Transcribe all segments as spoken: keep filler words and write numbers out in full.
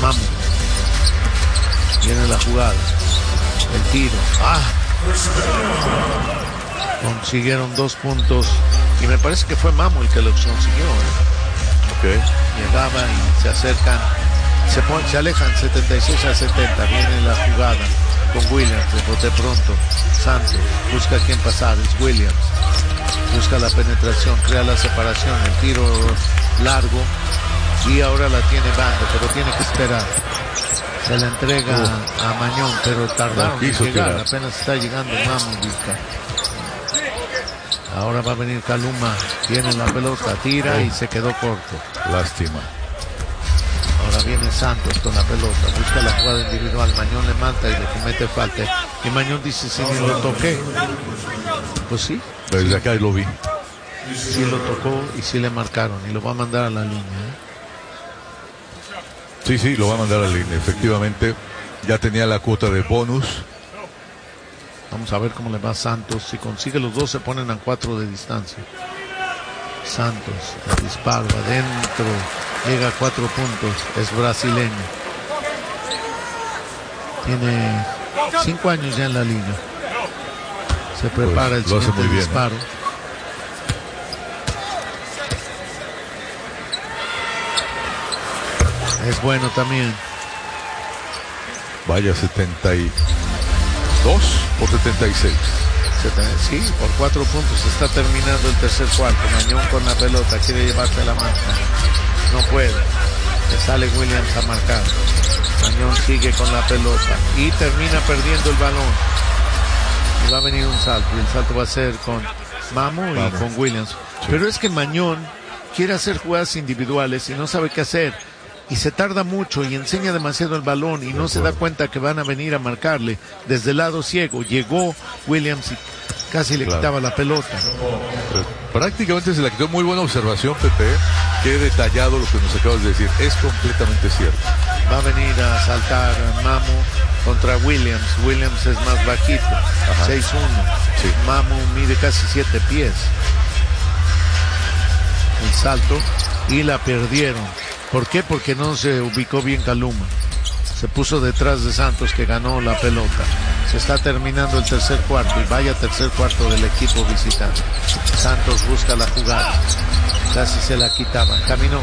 Mamu. Viene la jugada. El tiro. ¡Ah! Consiguieron dos puntos. Y me parece que fue Mamu el que lo consiguió. ¿eh? Okay. Llegaba y se acercan. Se, pon, se alejan setenta y seis a setenta. Viene la jugada con Williams. De bote pronto. Santos busca a quien pasar. Es Williams. Busca la penetración. Crea la separación. El tiro largo. Y ahora la tiene Bando, pero tiene que esperar. Se la entrega uh, a Mañón, pero tardaron en llegar. Tirar. Apenas está llegando Mamu. Ahora va a venir Kaluma. Tiene la pelota, tira oh. y se quedó corto. Lástima. Ahora viene Santos con la pelota. Busca la jugada individual. Mañón le mata y le comete falta. Y Mañón dice, si ni lo toqué. Pues sí. Desde sí. acá lo vi. Sí lo tocó y sí le marcaron. Y lo va a mandar a la línea. ¿eh? Sí, sí, lo va a mandar a la línea. Efectivamente, ya tenía la cuota de bonus. Vamos a ver cómo le va a Santos. Si consigue los dos, se ponen a cuatro de distancia. Santos, el disparo adentro. Llega a cuatro puntos. Es brasileño. Tiene cinco años ya en la línea. Se prepara pues, el siguiente disparo. Bien, ¿eh? Es bueno también. Vaya, setenta y dos o setenta y seis. Sí, por cuatro puntos. Está terminando el tercer cuarto. Mañón con la pelota. Quiere llevarse la marca. No puede. Le sale Williams a marcar. Mañón sigue con la pelota. Y termina perdiendo el balón. Y va a venir un salto. Y el salto va a ser con Mamu y Vamos. con Williams. Sí. Pero es que Mañón quiere hacer jugadas individuales y no sabe qué hacer. Y se tarda mucho y enseña demasiado el balón y no se da cuenta que van a venir a marcarle desde el lado ciego. Llegó Williams y casi le claro. quitaba la pelota. Pero prácticamente se la quitó. Muy buena observación, Pepe. Qué detallado lo que nos acabas de decir. Es completamente cierto. Va a venir a saltar Mamu contra Williams. Williams es más bajito. seis uno. Sí. Mamu mide casi siete pies. El salto y la perdieron. ¿Por qué? Porque no se ubicó bien Kaluma. Se puso detrás de Santos, que ganó la pelota. Se está terminando el tercer cuarto y vaya tercer cuarto del equipo visitante. Santos busca la jugada. Casi se la quitaban. Caminó.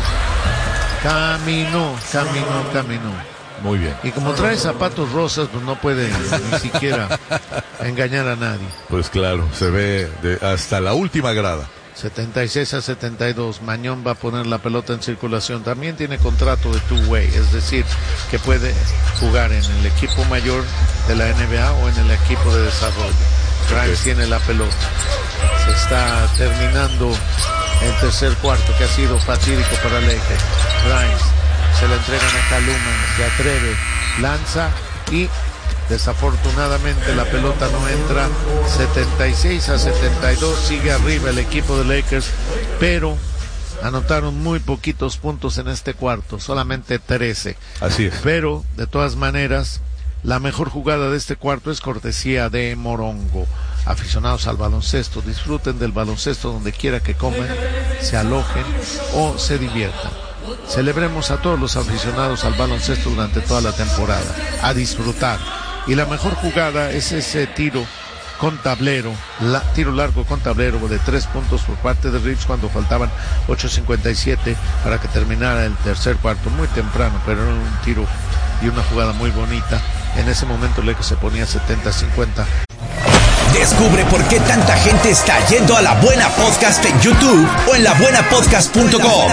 Caminó, caminó, caminó. Muy bien. Y como trae zapatos rosas, pues no puede ni siquiera engañar a nadie. Pues claro, se ve de hasta la última grada. setenta y seis a setenta y dos. Mañón va a poner la pelota en circulación. También tiene contrato de two-way, es decir, que puede jugar en el equipo mayor de la N B A o en el equipo de desarrollo. Grimes okay. tiene la pelota. Se está terminando el tercer cuarto, que ha sido fatídico para Lakers. Grimes se le entregan a Kaluma, se atreve, lanza y desafortunadamente la pelota no entra. Setenta y seis a setenta y dos, sigue arriba el equipo de Lakers, pero anotaron muy poquitos puntos en este cuarto, solamente trece. Así es. Pero de todas maneras, la mejor jugada de este cuarto es cortesía de Morongo. Aficionados al baloncesto, disfruten del baloncesto donde quiera que coman, se alojen o se diviertan. Celebremos a todos los aficionados al baloncesto durante toda la temporada, a disfrutar. Y la mejor jugada es ese tiro con tablero, la, tiro largo con tablero de tres puntos por parte de Reeves cuando faltaban ocho cincuenta y siete para que terminara el tercer cuarto, muy temprano, pero era un tiro y una jugada muy bonita. En ese momento el Lakers se ponía setenta a cincuenta. Descubre por qué tanta gente está yendo a La Buena Podcast en YouTube o en la buena podcast punto com.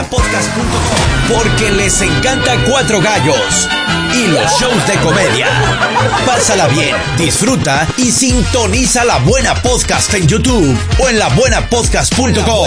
Porque les encanta Cuatro Gallos y los shows de comedia. Pásala bien, disfruta y sintoniza La Buena Podcast en YouTube o en la buena podcast punto com.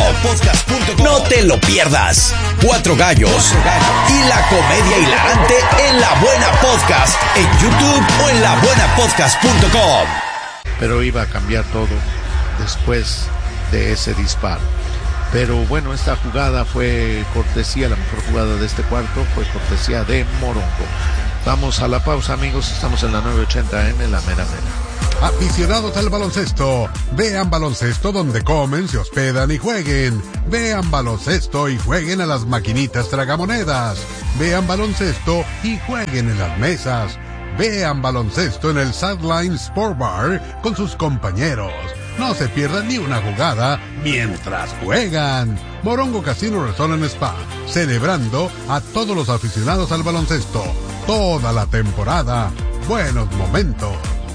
No te lo pierdas. Cuatro Gallos y la comedia hilarante en La Buena Podcast en YouTube o en la buena podcast punto com. Pero iba a cambiar todo después de ese disparo. Pero bueno, esta jugada fue cortesía, la mejor jugada de este cuarto fue cortesía de Morongo. Vamos a la pausa, amigos, estamos en la nueve ochenta eme, la mera mera. Aficionados al baloncesto, vean baloncesto donde comen, se hospedan y jueguen. Vean baloncesto y jueguen a las maquinitas tragamonedas. Vean baloncesto y jueguen en las mesas. Vean baloncesto en el Sideline Sport Bar con sus compañeros. No se pierdan ni una jugada mientras juegan. Morongo Casino Resort and Spa, celebrando a todos los aficionados al baloncesto. Toda la temporada. Buenos momentos.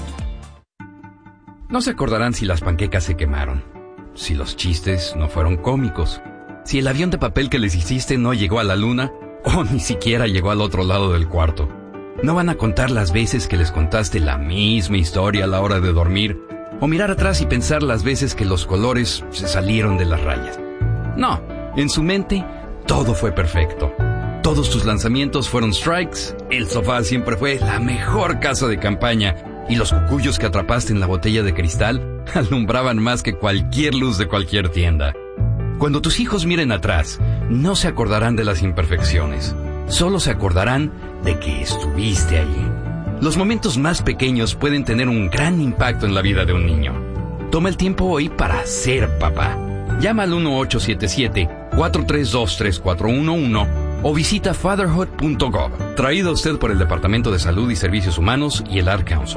No se acordarán si las panquecas se quemaron, si los chistes no fueron cómicos, si el avión de papel que les hiciste no llegó a la luna o ni siquiera llegó al otro lado del cuarto. No van a contar las veces que les contaste la misma historia a la hora de dormir o mirar atrás y pensar las veces que los colores se salieron de las rayas. No, en su mente todo fue perfecto. Todos tus lanzamientos fueron strikes, el sofá siempre fue la mejor casa de campaña y los cucuyos que atrapaste en la botella de cristal alumbraban más que cualquier luz de cualquier tienda. Cuando tus hijos miren atrás, no se acordarán de las imperfecciones, solo se acordarán de que estuviste allí. Los momentos más pequeños pueden tener un gran impacto en la vida de un niño. Toma el tiempo hoy para ser papá. Llama al uno ocho siete siete, cuatro tres dos, tres cuatro uno uno o visita fatherhood punto gov. Traído a usted por el Departamento de Salud y Servicios Humanos y el Ad Council.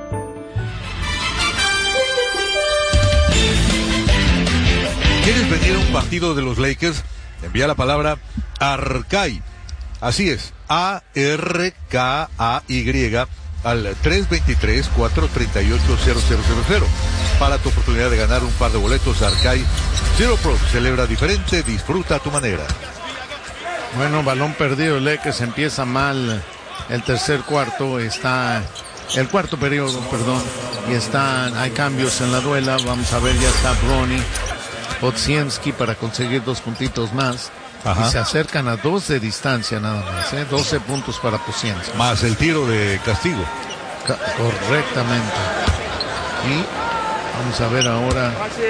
¿Quieres venir a un partido de los Lakers? Envía la palabra Arcay. Así es, A R K A Y al tres dos tres, cuatro tres ocho, cero cero cero cero para tu oportunidad de ganar un par de boletos. Arcay Zero Pro, celebra diferente, disfruta a tu manera. Bueno, balón perdido, Lakers empieza mal el tercer cuarto, está el cuarto periodo, perdón, y están, hay cambios en la duela. Vamos a ver, ya está Bronny, Podziemski para conseguir dos puntitos más. Ajá. Y se acercan a dos de distancia nada más, ¿eh? doce puntos para Podziemski. Más el tiro de castigo. Ca- correctamente. Y vamos a ver ahora,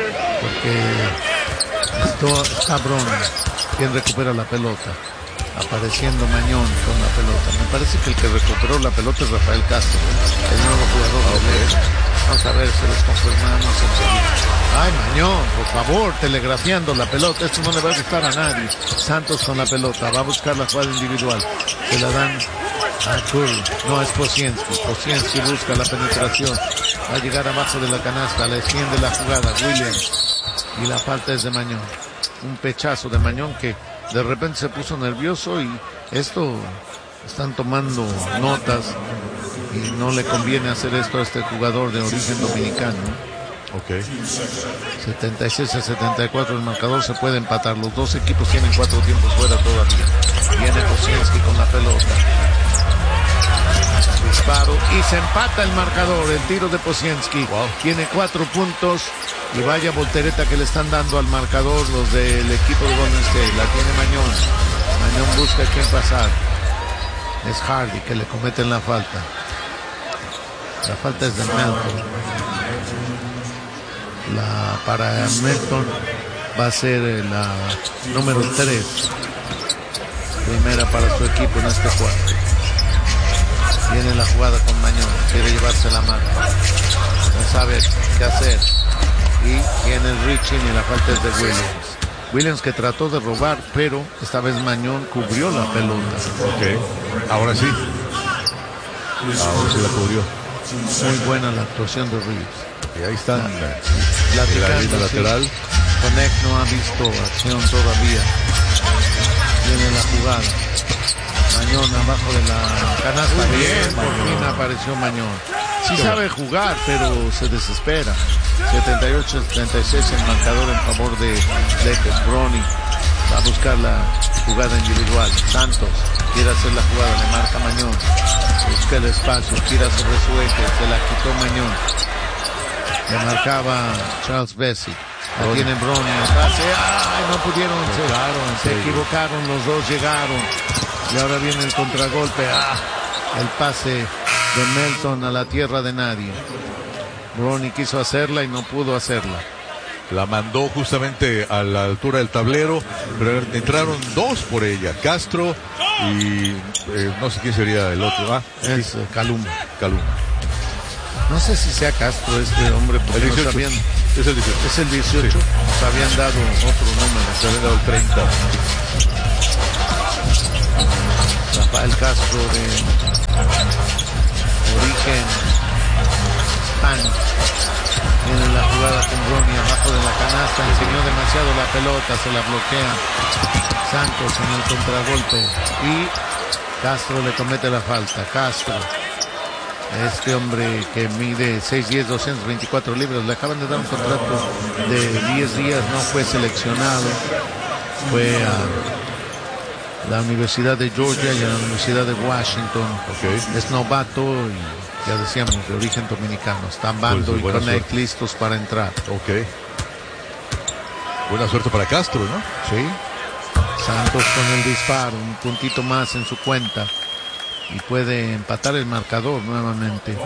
porque esto, está Bronny, quien recupera la pelota. Apareciendo Mañón con la pelota. Me parece que el que recuperó la pelota es Rafael Castro, el nuevo jugador de okay. Lakers. Vamos a ver si les confirmamos enseguida. Ay, Mañón, por favor, telegrafiando la pelota. Esto no le va a gustar a nadie. Santos con la pelota, va a buscar la jugada individual. Se la dan a Curry. No, es Podziemski. Podziemski busca la penetración. Va a llegar abajo de la canasta, le extiende la jugada. Williams. Y la falta es de Mañón. Un pechazo de Mañón que de repente se puso nervioso y esto están tomando notas y no le conviene hacer esto a este jugador de origen dominicano. Ok. setenta y seis a setenta y cuatro el marcador, se puede empatar. Los dos equipos tienen cuatro tiempos fuera todavía. Viene Podziemski con la pelota. Disparo y se empata el marcador. El tiro de Podziemski. Wow. Tiene cuatro puntos. Y vaya voltereta que le están dando al marcador los del equipo de Golden State. La tiene Mañón. Mañón busca a quién pasar. Es Hardy que le cometen la falta. La falta es de Melton. La para Melton va a ser la número tres. Primera para su equipo en este cuarto. Viene la jugada con Mañón. Quiere llevarse la mano. No sabe qué hacer. Y viene el reaching y la falta es de Williams. Williams que trató de robar, pero esta vez Mañón cubrió la pelota. Ok, ahora sí. Ahora sí la cubrió. Muy buena la actuación de Reeves. Y ahí están. La, la, la lateral. Sí. Connect no ha visto acción todavía. Viene la jugada. Mañón abajo de la canasta. Muy bien, por fin apareció Mañón. Sí sabe jugar, pero se desespera. setenta y ocho a setenta y seis el marcador en favor de Lakers. Bronny va a buscar la jugada individual. Santos quiere hacer la jugada, le marca Mañón. Busca el espacio, gira sobre su eje, se la quitó Mañón. Le marcaba Charles Bessie. La tiene Bronny. Ay, no pudieron, se, se equivocaron, los dos llegaron. Y ahora viene el contragolpe. Ah, el pase de Melton a la tierra de nadie. Bronny quiso hacerla y no pudo hacerla. La mandó justamente a la altura del tablero, pero entraron dos por ella, Castro y eh, no sé quién sería el otro. Ah, es sí. Caluma. Caluma. No sé si sea Castro este hombre, porque el nos habían... Es el dieciocho. Es el dieciocho. Sí. Nos habían dado otro número. Se habían dado el treinta. Rafael Castro, de origen hispano. Viene la jugada con Ronnie abajo de la canasta. Enseñó demasiado la pelota. Se la bloquea Santos en el contragolpe. Y Castro le comete la falta. Castro. Este hombre que mide seis diez, doscientos veinticuatro libras, le acaban de dar un contrato de diez días, no fue seleccionado, fue a la Universidad de Georgia y a la Universidad de Washington. Okay. Es novato y ya decíamos de origen dominicano, están Bando pues, y Connect suerte. Listos para entrar. Ok. Buena suerte para Castro, ¿no? Sí. Santos con el disparo, un puntito más en su cuenta. Y puede empatar el marcador nuevamente.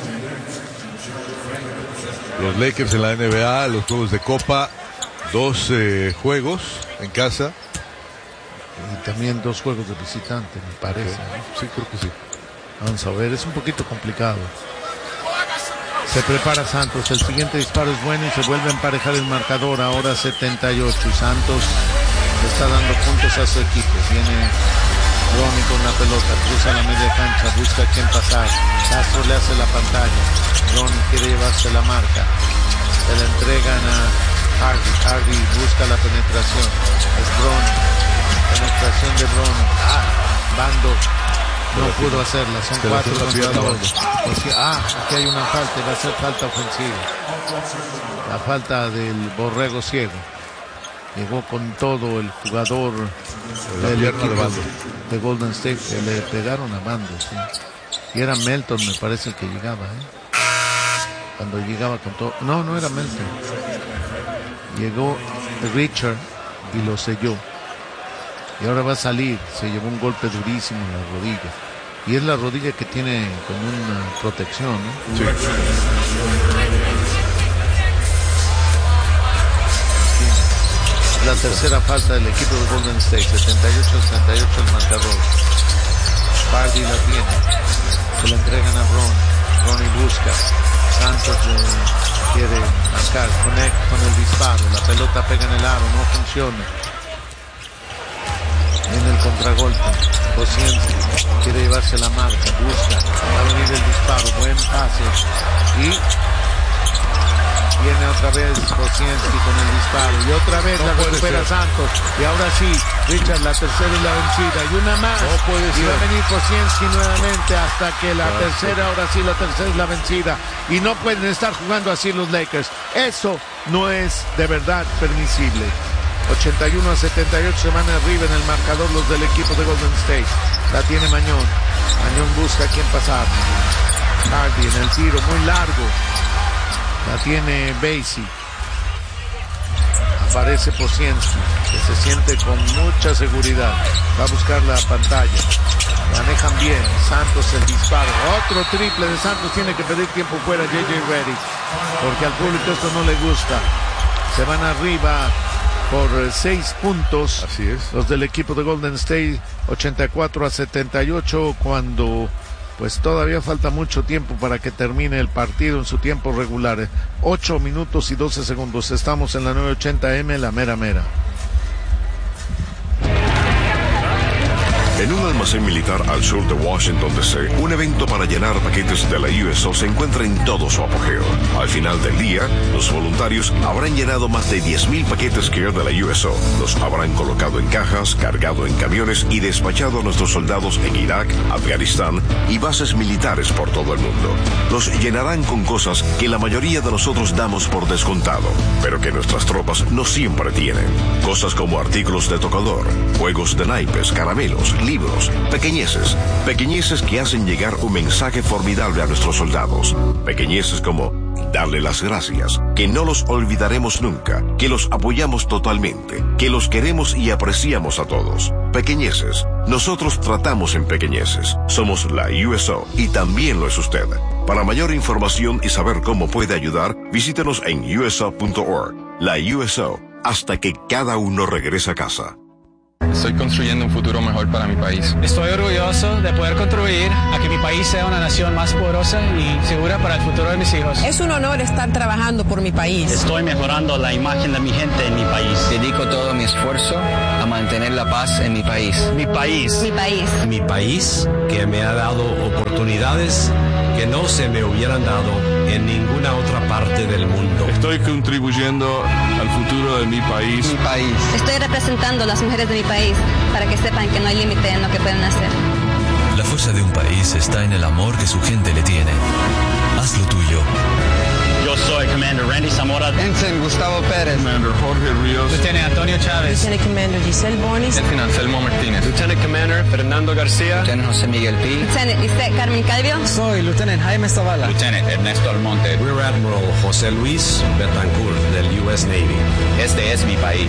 Los Lakers en la N B A, los juegos de Copa, dos eh, juegos en casa. Y también dos juegos de visitante, me parece. ¿No? Sí, creo que sí. Vamos a ver, es un poquito complicado. Se prepara Santos, el siguiente disparo es bueno y se vuelve a emparejar el marcador. Ahora setenta y ocho. Santos está dando puntos a su equipo. Viene Ronnie con la pelota, cruza la media cancha, busca a quién pasar. Castro le hace la pantalla. Ronnie quiere llevarse la marca. Se la entregan a Hardy. Hardy busca la penetración. Es Ronnie. Penetración de Ronnie. Ah, Bando no pudo hacerla. Son cuatro contra dos. Ah, aquí hay una falta. Va a ser falta ofensiva. La falta del Borrego Ciego. Llegó con todo el jugador del equipo de, Bando. de Golden State. Que le pegaron a Bando, ¿sí? Y era Melton, me parece, el que llegaba, ¿eh? Cuando llegaba con todo. No, no era Melton. Llegó Richard y lo selló. Y ahora va a salir. Se llevó un golpe durísimo en la rodilla. Y es la rodilla que tiene como una protección, ¿no? Sí. La tercera falta del equipo de Golden State, setenta y ocho a setenta y ocho el marcador. Hardy la tiene, se la entregan a Ron. Ronnie busca, Santos eh, quiere marcar, Connect con el disparo, la pelota pega en el aro, no funciona. En el contragolpe, Kosienski quiere llevarse la marca, busca, va a venir el disparo, buen pase y viene otra vez Kosienski con el disparo y otra vez no la recupera ser. Santos y ahora sí, Richard, la tercera y la vencida y una más no puede y ser. va a venir Kosienski nuevamente hasta que la claro, tercera, sí. ahora sí la tercera es la vencida y no pueden estar jugando así los Lakers, eso no es de verdad permisible. Ochenta y uno a setenta y ocho se van arriba en el marcador los del equipo de Golden State. La tiene Mañón, Mañón busca a quién pasar. Hardy en el tiro muy largo. La tiene Basie. Aparece Kosienski, que se siente con mucha seguridad. Va a buscar la pantalla. Manejan bien. Santos el disparo. Otro triple de Santos. Tiene que pedir tiempo fuera J J Redick. Porque al público esto no le gusta. Se van arriba por seis puntos. Así es. Los del equipo de Golden State. ochenta y cuatro a setenta y ocho cuando... Pues todavía falta mucho tiempo para que termine el partido en su tiempo regular. ocho minutos y doce segundos. Estamos en la novecientos ochenta eme, la mera mera. En un almacén militar al sur de Washington, D C, un evento para llenar paquetes de la U S O se encuentra en todo su apogeo. Al final del día, los voluntarios habrán llenado más de diez mil paquetes Care de la U S O. Los habrán colocado en cajas, cargado en camiones y despachado a nuestros soldados en Irak, Afganistán y bases militares por todo el mundo. Los llenarán con cosas que la mayoría de nosotros damos por descontado, pero que nuestras tropas no siempre tienen. Cosas como artículos de tocador, juegos de naipes, caramelos, libros, pequeñeces, pequeñeces que hacen llegar un mensaje formidable a nuestros soldados, pequeñeces como darle las gracias, que no los olvidaremos nunca, que los apoyamos totalmente, que los queremos y apreciamos a todos. Pequeñeces, nosotros tratamos en pequeñeces, somos la U S O y también lo es usted. Para mayor información y saber cómo puede ayudar, visítenos en U S O punto org. La U S O, hasta que cada uno regrese a casa. Estoy construyendo un futuro mejor para mi país. Estoy orgulloso de poder contribuir a que mi país sea una nación más poderosa y segura para el futuro de mis hijos. Es un honor estar trabajando por mi país. Estoy mejorando la imagen de mi gente en mi país. Dedico todo mi esfuerzo a mantener la paz en mi país. Mi país. Mi país. Mi país, que me ha dado oportunidades que no se me hubieran dado en ninguna otra parte del mundo. Estoy contribuyendo al futuro de mi país. Mi país. Estoy representando a las mujeres de mi país para que sepan que no hay límite en lo que pueden hacer. La fuerza de un país está en el amor que su gente le tiene. Haz lo tuyo. Yo soy Commander Randy Zamora. Ensign Gustavo Pérez. Commander Jorge Ríos. Lieutenant Antonio Chávez. Lieutenant Commander Giselle Bonis. Lieutenant Anselmo Martínez. Lieutenant Commander Fernando García. Lieutenant José Miguel Pi. Lieutenant Lisette Carmen Calvio. Soy Lieutenant Jaime Zavala. Lieutenant Ernesto Almonte. Rear Admiral José Luis Betancourt del U S Navy. Este es mi país.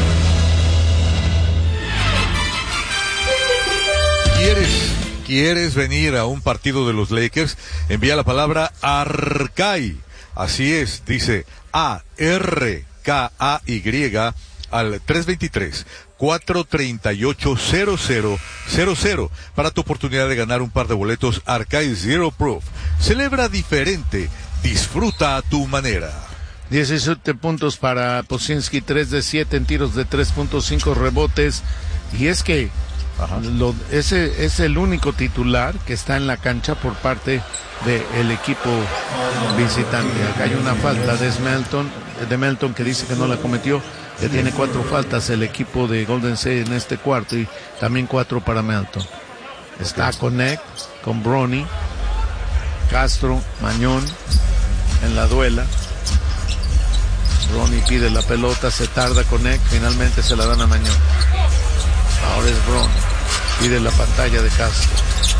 ¿Quieres, ¿Quieres venir a un partido de los Lakers? Envía la palabra Arcay. Así es, dice A R K A Y al tres veintitrés, cuatro treinta y ocho, cero cero cero cero para tu oportunidad de ganar un par de boletos Arcay Zero Proof. Celebra diferente, disfruta a tu manera. diecisiete puntos para Pocinski, tres de siete en tiros de tres punto cinco rebotes. Y es que lo, ese es el único titular que está en la cancha por parte del equipo visitante. Acá hay una falta de Melton, de Melton que dice que no la cometió. Ya tiene cuatro faltas el equipo de Golden State en este cuarto y también cuatro para Melton. Está Connect con Bronny, Castro, Mañón en la duela. Bronny pide la pelota, se tarda Connect, finalmente se la dan a Mañón. Ahora es Bronny, pide la pantalla de Castro.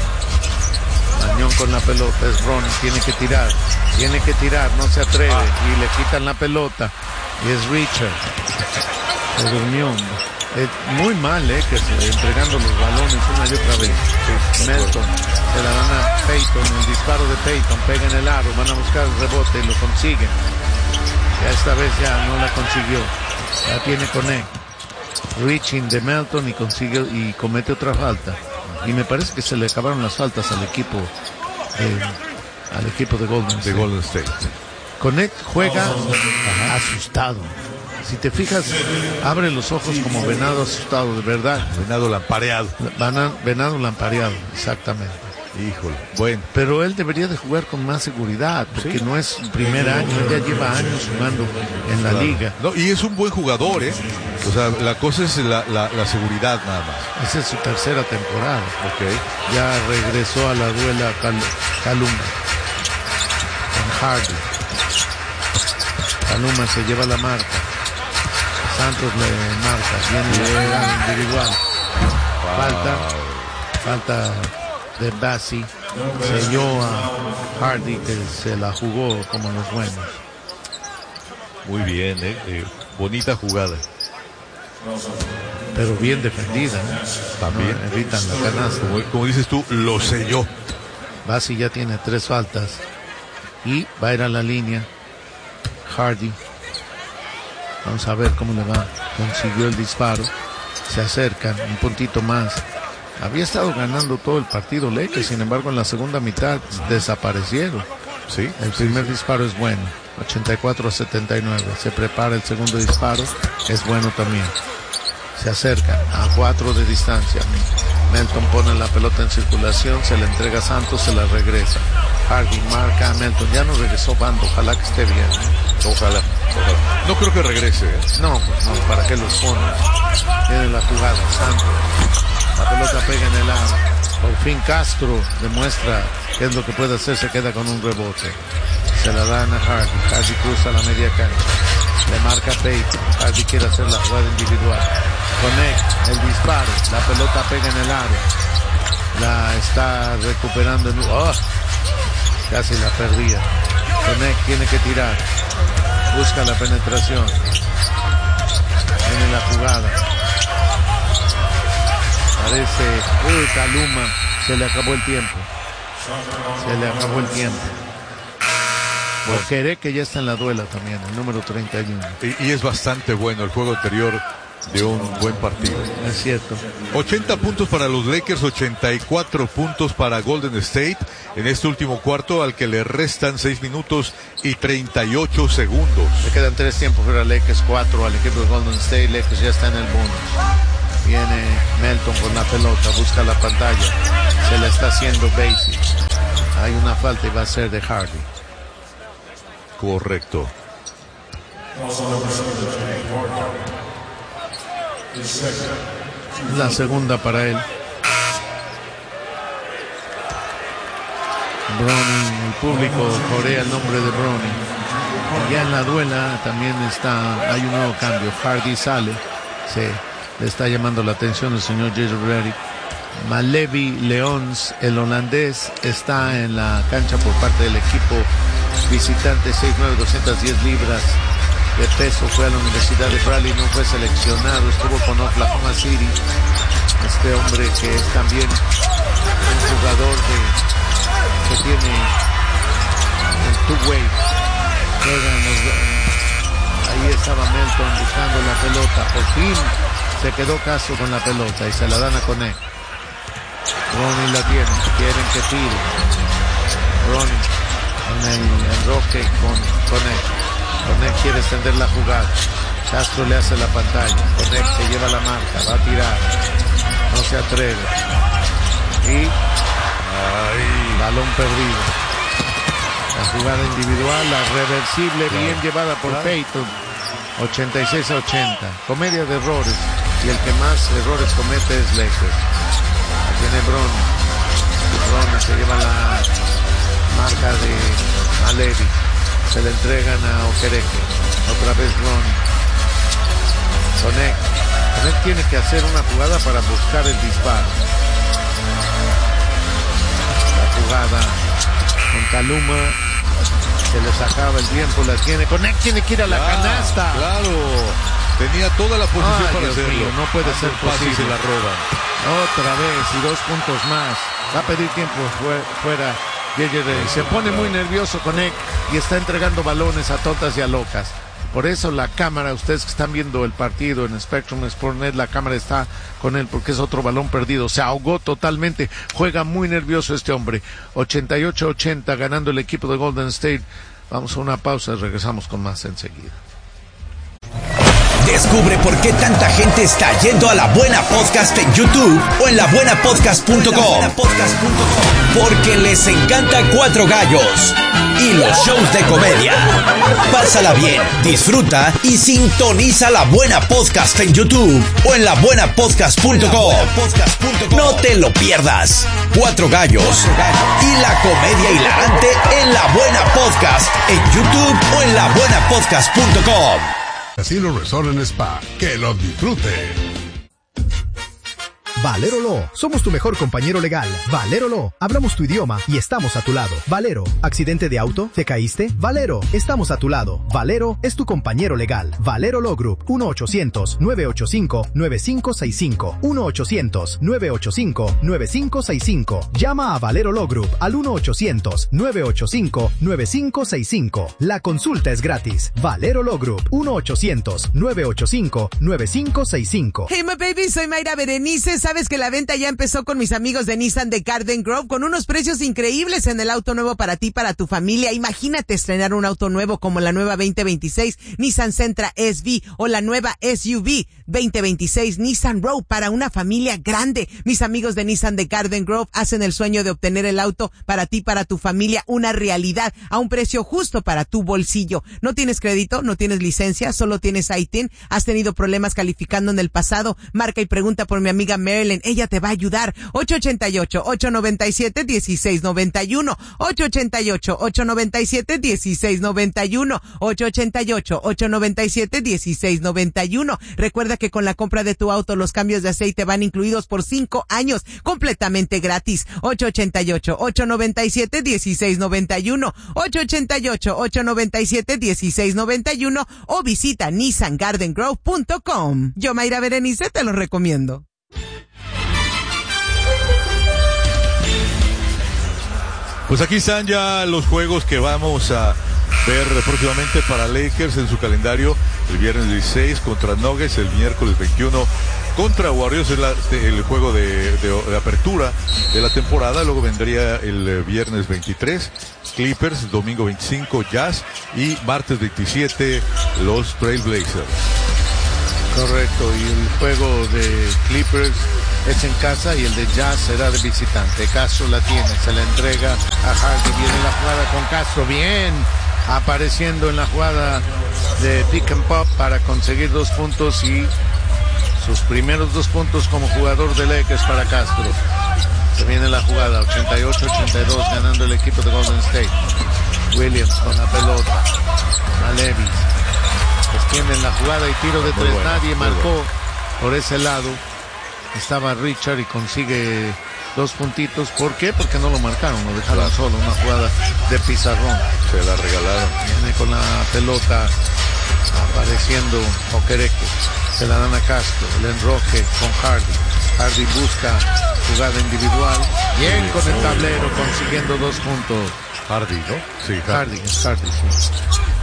Mañón con la pelota, es Bronny, tiene que tirar, tiene que tirar, no se atreve y le quitan la pelota. Y es Richard, se durmió. Eh, muy mal, eh, que se entregando los balones una y otra vez. Sí, Melton, se la dan a Peyton, el disparo de Peyton, pega en el aro, van a buscar el rebote y lo consiguen. Ya esta vez ya no la consiguió, la tiene Connect. Reaching de Melton y consigue y comete otra falta. Y me parece que se le acabaron las faltas al equipo eh, al equipo de Golden State. De Golden State. Connect juega Ajá. asustado. Si te fijas, abre los ojos como venado asustado, de verdad. Venado lampareado. Vana, venado lampareado, exactamente. Híjole, bueno. Pero él debería de jugar con más seguridad, porque sí. no es su primer año, él ya lleva años jugando en la claro. liga. No, y es un buen jugador, ¿eh? O sea, la cosa es la, la, la seguridad nada más. Esa es su tercera temporada. Okay. Ya regresó a la duela Cal Caluma con Hardy. Caluma se lleva la marca. Santos le marca, viene yeah. individual. Wow. Falta, falta de Bassi, selló a Hardy que se la jugó como los buenos. Muy bien, eh, eh bonita jugada. Pero bien defendida, ¿eh? También no, evitan la canasta. Como, como dices tú, lo selló. Bassi ya tiene tres faltas y va a ir a la línea. Hardy, vamos a ver cómo le va. Consiguió el disparo, se acercan un puntito más. Había estado ganando todo el partido Lakers, sin embargo en la segunda mitad desaparecieron. Sí, el primer sí, disparo es bueno, ochenta y cuatro a setenta y nueve. Se prepara el segundo disparo, es bueno también. Se acercan a cuatro de distancia. Melton pone la pelota en circulación, se la entrega a Santos, se la regresa. Hardy marca a Melton, ya no regresó Bando, ojalá que esté bien. Ojalá, ojalá. No creo que regrese. ¿eh? No, no, ¿para qué los pone? Tiene la jugada, Santos. La pelota pega en el aro. Por fin Castro demuestra qué es lo que puede hacer, se queda con un rebote. Se la dan a Hardy. Hardy cruza la media cancha. Le marca Peyton. Hardy quiere hacer la jugada individual. Connect el disparo. La pelota pega en el aro. La está recuperando. En... Oh, casi la perdía. Connect tiene que tirar. Busca la penetración. Viene la jugada. Parece, uy, Caluma, se le acabó el tiempo. Se le acabó el tiempo. Boqueré, que ya está en la duela también, el número treinta y uno. Y, y es bastante bueno. El juego anterior de un buen partido. Es cierto. ochenta puntos para los Lakers, ochenta y cuatro puntos para Golden State en este último cuarto, al que le restan seis minutos y treinta y ocho segundos. Le quedan tres tiempos para Lakers, cuatro al equipo de Golden State. Lakers ya está en el bonus. Viene Melton con la pelota, busca la pantalla. Se la está haciendo Basie. Hay una falta y va a ser de Hardy. Correcto. La segunda para él. Browning, el público corea el nombre de Browning. Ya en la duela también está, hay un nuevo cambio. Hardy sale, sí, le está llamando la atención el señor J J Redick. Malevi Leons, el holandés, está en la cancha por parte del equipo visitante. Seis nueve, doscientas diez libras de peso. Fue a la Universidad de Bradley, no fue seleccionado, estuvo con Oklahoma City. Este hombre que es también un jugador de, que tiene el two-way. Ahí estaba Melton buscando la pelota. Por fin se quedó Castro con la pelota y se la dan a Connect. Ronnie la tiene, quieren que tire. Ronnie en el enroque con Connect. Connect quiere extender la jugada. Castro le hace la pantalla. Connect se lleva la marca, va a tirar. No se atreve. Y Ay. balón perdido. La jugada individual, la reversible, claro, bien llevada por claro. Peyton. ochenta y seis a ochenta. Comedia de errores. Y el que más errores comete es Lakers. Aquí viene Bron. Bron se lleva la marca de Malevi. Se le entregan a Okereke. Otra vez Bron. Connect. Connect tiene que hacer una jugada para buscar el disparo. La jugada con Kaluma. Se les acaba el tiempo, la tiene. Connect tiene que ir a la claro, canasta. Claro. Tenía toda la posición Ay, para Dios hacerlo. Mío, no puede ser posible. Se la roban. Otra vez y dos puntos más. Va a pedir tiempo fuera. Se pone muy nervioso Connect y está entregando balones a tontas y a locas. Por eso la cámara, ustedes que están viendo el partido en Spectrum Sportsnet, la cámara está con él porque es otro balón perdido. Se ahogó totalmente. Juega muy nervioso este hombre. ochenta y ocho a ochenta ganando el equipo de Golden State. Vamos a una pausa y regresamos con más enseguida. Descubre por qué tanta gente está yendo a La Buena Podcast en YouTube o en la buena podcast punto com. Porque les encanta Cuatro Gallos y los shows de comedia. Pásala bien, disfruta y sintoniza La Buena Podcast en YouTube o en la buena podcast punto com. No te lo pierdas. Cuatro Gallos y la comedia hilarante en La Buena Podcast en YouTube o en la buena podcast punto com. Casino Resort and Spa. Que lo disfrute. Valero Law, somos tu mejor compañero legal. Valero Law, hablamos tu idioma y estamos a tu lado. Valero, ¿accidente de auto? ¿Te caíste? Valero, estamos a tu lado. Valero es tu compañero legal. Valero Law Group, uno ochocientos, nueve ochenta y cinco, nueve cinco seis cinco. uno ochocientos, nueve ochenta y cinco, nueve cinco seis cinco. Llama a Valero Law Group al uno ochocientos, nueve ochenta y cinco, nueve cinco seis cinco. La consulta es gratis. Valero Law Group, uno ochocientos, nueve ochenta y cinco, nueve cinco seis cinco. Hey, my baby, soy Mayra Berenice. Sabes que la venta ya empezó con mis amigos de Nissan de Garden Grove con unos precios increíbles en el auto nuevo para ti, para tu familia. Imagínate estrenar un auto nuevo como la nueva veinte veintiséis Nissan Sentra S V o la nueva S U V veinte veintiséis Nissan Rogue para una familia grande. Mis amigos de Nissan de Garden Grove hacen el sueño de obtener el auto para ti, para tu familia, una realidad a un precio justo para tu bolsillo. ¿No tienes crédito? ¿No tienes licencia? ¿Solo tienes I T I N? ¿Has tenido problemas calificando en el pasado? Marca y pregunta por mi amiga Marilyn. Ella te va a ayudar. ocho ochenta y ocho, ocho noventa y siete, dieciséis noventa y uno. ocho ochenta y ocho, ocho noventa y siete, dieciséis noventa y uno. ocho ochenta y ocho, ocho noventa y siete, dieciséis noventa y uno. Recuerda que con la compra de tu auto los cambios de aceite van incluidos por cinco años, completamente gratis. ocho ochenta y ocho, ocho noventa y siete, dieciséis noventa y uno. ocho ochenta y ocho, ocho noventa y siete, dieciséis noventa y uno o visita nissan garden grove punto com. Yo, Mayra Berenice, te lo recomiendo. Pues aquí están ya los juegos que vamos a ver próximamente para Lakers en su calendario el viernes dieciséis contra Nuggets, el miércoles veintiuno contra Warriors, el, el juego de, de, de apertura de la temporada. Luego vendría el viernes veintitrés Clippers, domingo veinticinco Jazz y martes veintisiete los Trail Blazers. Correcto, y el juego de Clippers es en casa y el de Jazz será de visitante. Castro la tiene, se la entrega a Hardy, viene la jugada con Castro, bien, apareciendo en la jugada de pick and pop para conseguir dos puntos y sus primeros dos puntos como jugador de Lakers para Castro. Se viene la jugada, ochenta y ocho ochenta y dos, ganando el equipo de Golden State. Williams con la pelota, a Levis, extienden la jugada y tiro de tres, bueno, nadie marcó bueno. Por ese lado. Estaba Richard y consigue dos puntitos. ¿Por qué? Porque no lo marcaron, lo dejaron claro. Solo, una jugada de pizarrón. Se la regalaron. Viene con la pelota apareciendo Okereke. Se la dan a Castro, el enroque con Hardy. Hardy busca jugada individual. Bien sí, con el tablero, bien. Consiguiendo dos puntos. Hardy, ¿no? Sí, Hardy. Hardy, es Hardy, sí.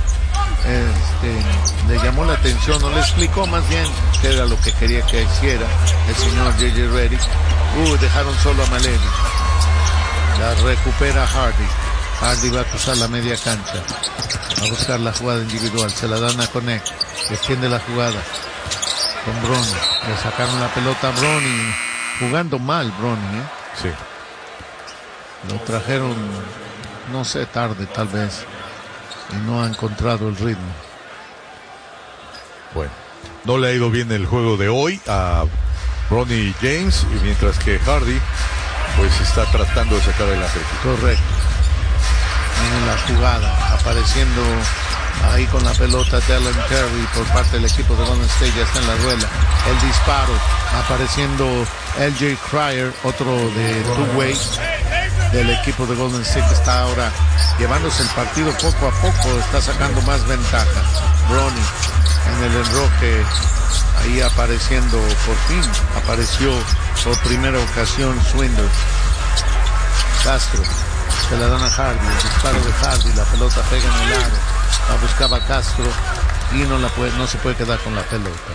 Este, le llamó la atención, no le explicó más bien qué era lo que quería que hiciera el señor J J Redick. Uh, dejaron solo a Malevi. La recupera Hardy. Hardy va a cruzar la media cancha. Va a buscar la jugada individual. Se la dan a Connect. Extiende la jugada con Bronny. Le sacaron la pelota a Bronny. Jugando mal Bronny, ¿eh? Sí. Lo trajeron, no sé, tarde tal vez. Y no ha encontrado el ritmo. Bueno, no le ha ido bien el juego de hoy a Bronny James, y mientras que Hardy pues está tratando de sacar el equipo. Correcto. En la jugada, apareciendo ahí con la pelota de Allen Terry por parte del equipo de Golden State, ya está en la rueda. El disparo, apareciendo L J Cryer, otro de two-way del equipo de Golden State, que está ahora llevándose el partido poco a poco, está sacando más ventaja. Bronny en el enroque, ahí apareciendo, por fin apareció por primera ocasión Swinder. Castro, se la dan a Hardy, el disparo de Hardy, la pelota pega en el aro, la buscaba Castro y no la puede, no se puede quedar con la pelota.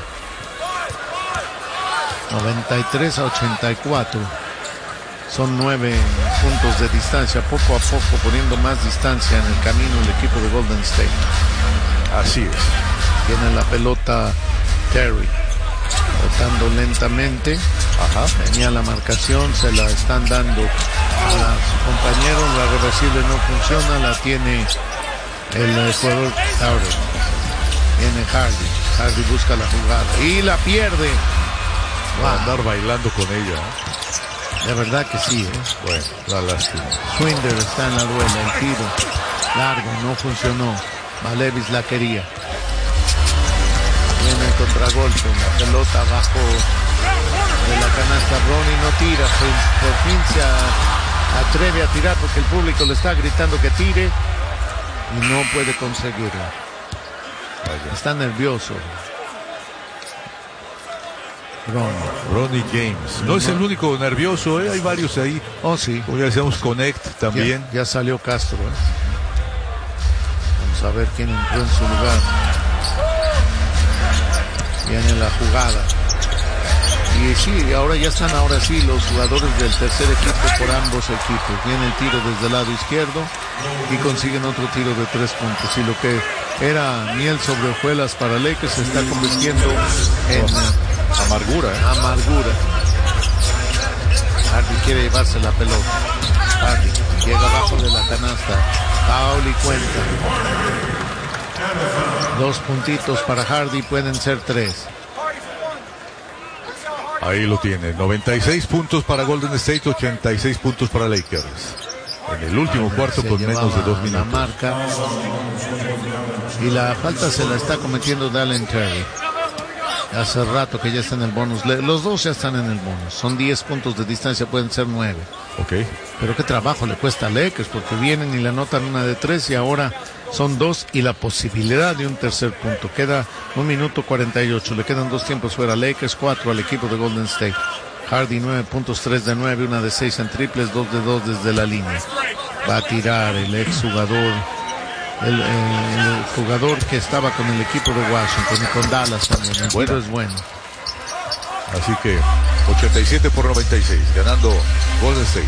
noventa y tres a ochenta y cuatro. Son nueve puntos de distancia, poco a poco poniendo más distancia en el camino el equipo de Golden State. Así es. Tiene la pelota Terry, botando lentamente. Ajá. Venía la marcación, se la están dando a su compañero, la reversible no funciona, la tiene el jugador Hardy. Viene Hardy, Hardy busca la jugada y la pierde. Va a andar bailando con ella, ¿eh? De verdad que sí, ¿eh? Bueno, la lástima. Swinder está en la duela, el tiro largo, no funcionó. Malevis la quería. Viene el contragolpe, la pelota abajo de la canasta. Bronny no tira, por fin se atreve a tirar porque el público le está gritando que tire y no puede conseguirlo. Está nervioso. Bronny. Bronny James. No es el único nervioso, ¿eh? Hay varios ahí. Oh, sí. Hoy hacemos Connect también. Ya, ya salió Castro, ¿eh? Vamos a ver quién entró en su lugar. Viene la jugada. Y sí, ahora ya están, ahora sí, los jugadores del tercer equipo por ambos equipos. Viene el tiro desde el lado izquierdo y consiguen otro tiro de tres puntos. Y lo que era miel sobre hojuelas para Lakers se está convirtiendo en amargura. ¿eh? Amargura. Hardy quiere llevarse la pelota. Hardy llega abajo de la canasta. Foul y cuenta. Dos puntitos para Hardy, pueden ser tres. Ahí lo tiene, noventa y seis puntos para Golden State, ochenta y seis puntos para Lakers. En el último cuarto con menos de dos minutos. La marca. Y la falta se la está cometiendo Dalen Terry. Hace rato que ya está en el bonus. Los dos ya están en el bonus. Son diez puntos de distancia, pueden ser nueve. Ok. Pero qué trabajo le cuesta a Lakers, porque vienen y le anotan una de tres y ahora son dos y la posibilidad de un tercer punto. Queda un minuto cuarenta y ocho. Le quedan dos tiempos fuera. Lakers cuatro al equipo de Golden State. Hardy nueve puntos, tres de nueve, una de seis en triples, dos de dos desde la línea. Va a tirar el ex jugador el, el, el jugador que estaba con el equipo de Washington y con Dallas también. El tiro es bueno. Así que ochenta y siete por noventa y seis, ganando Golden State.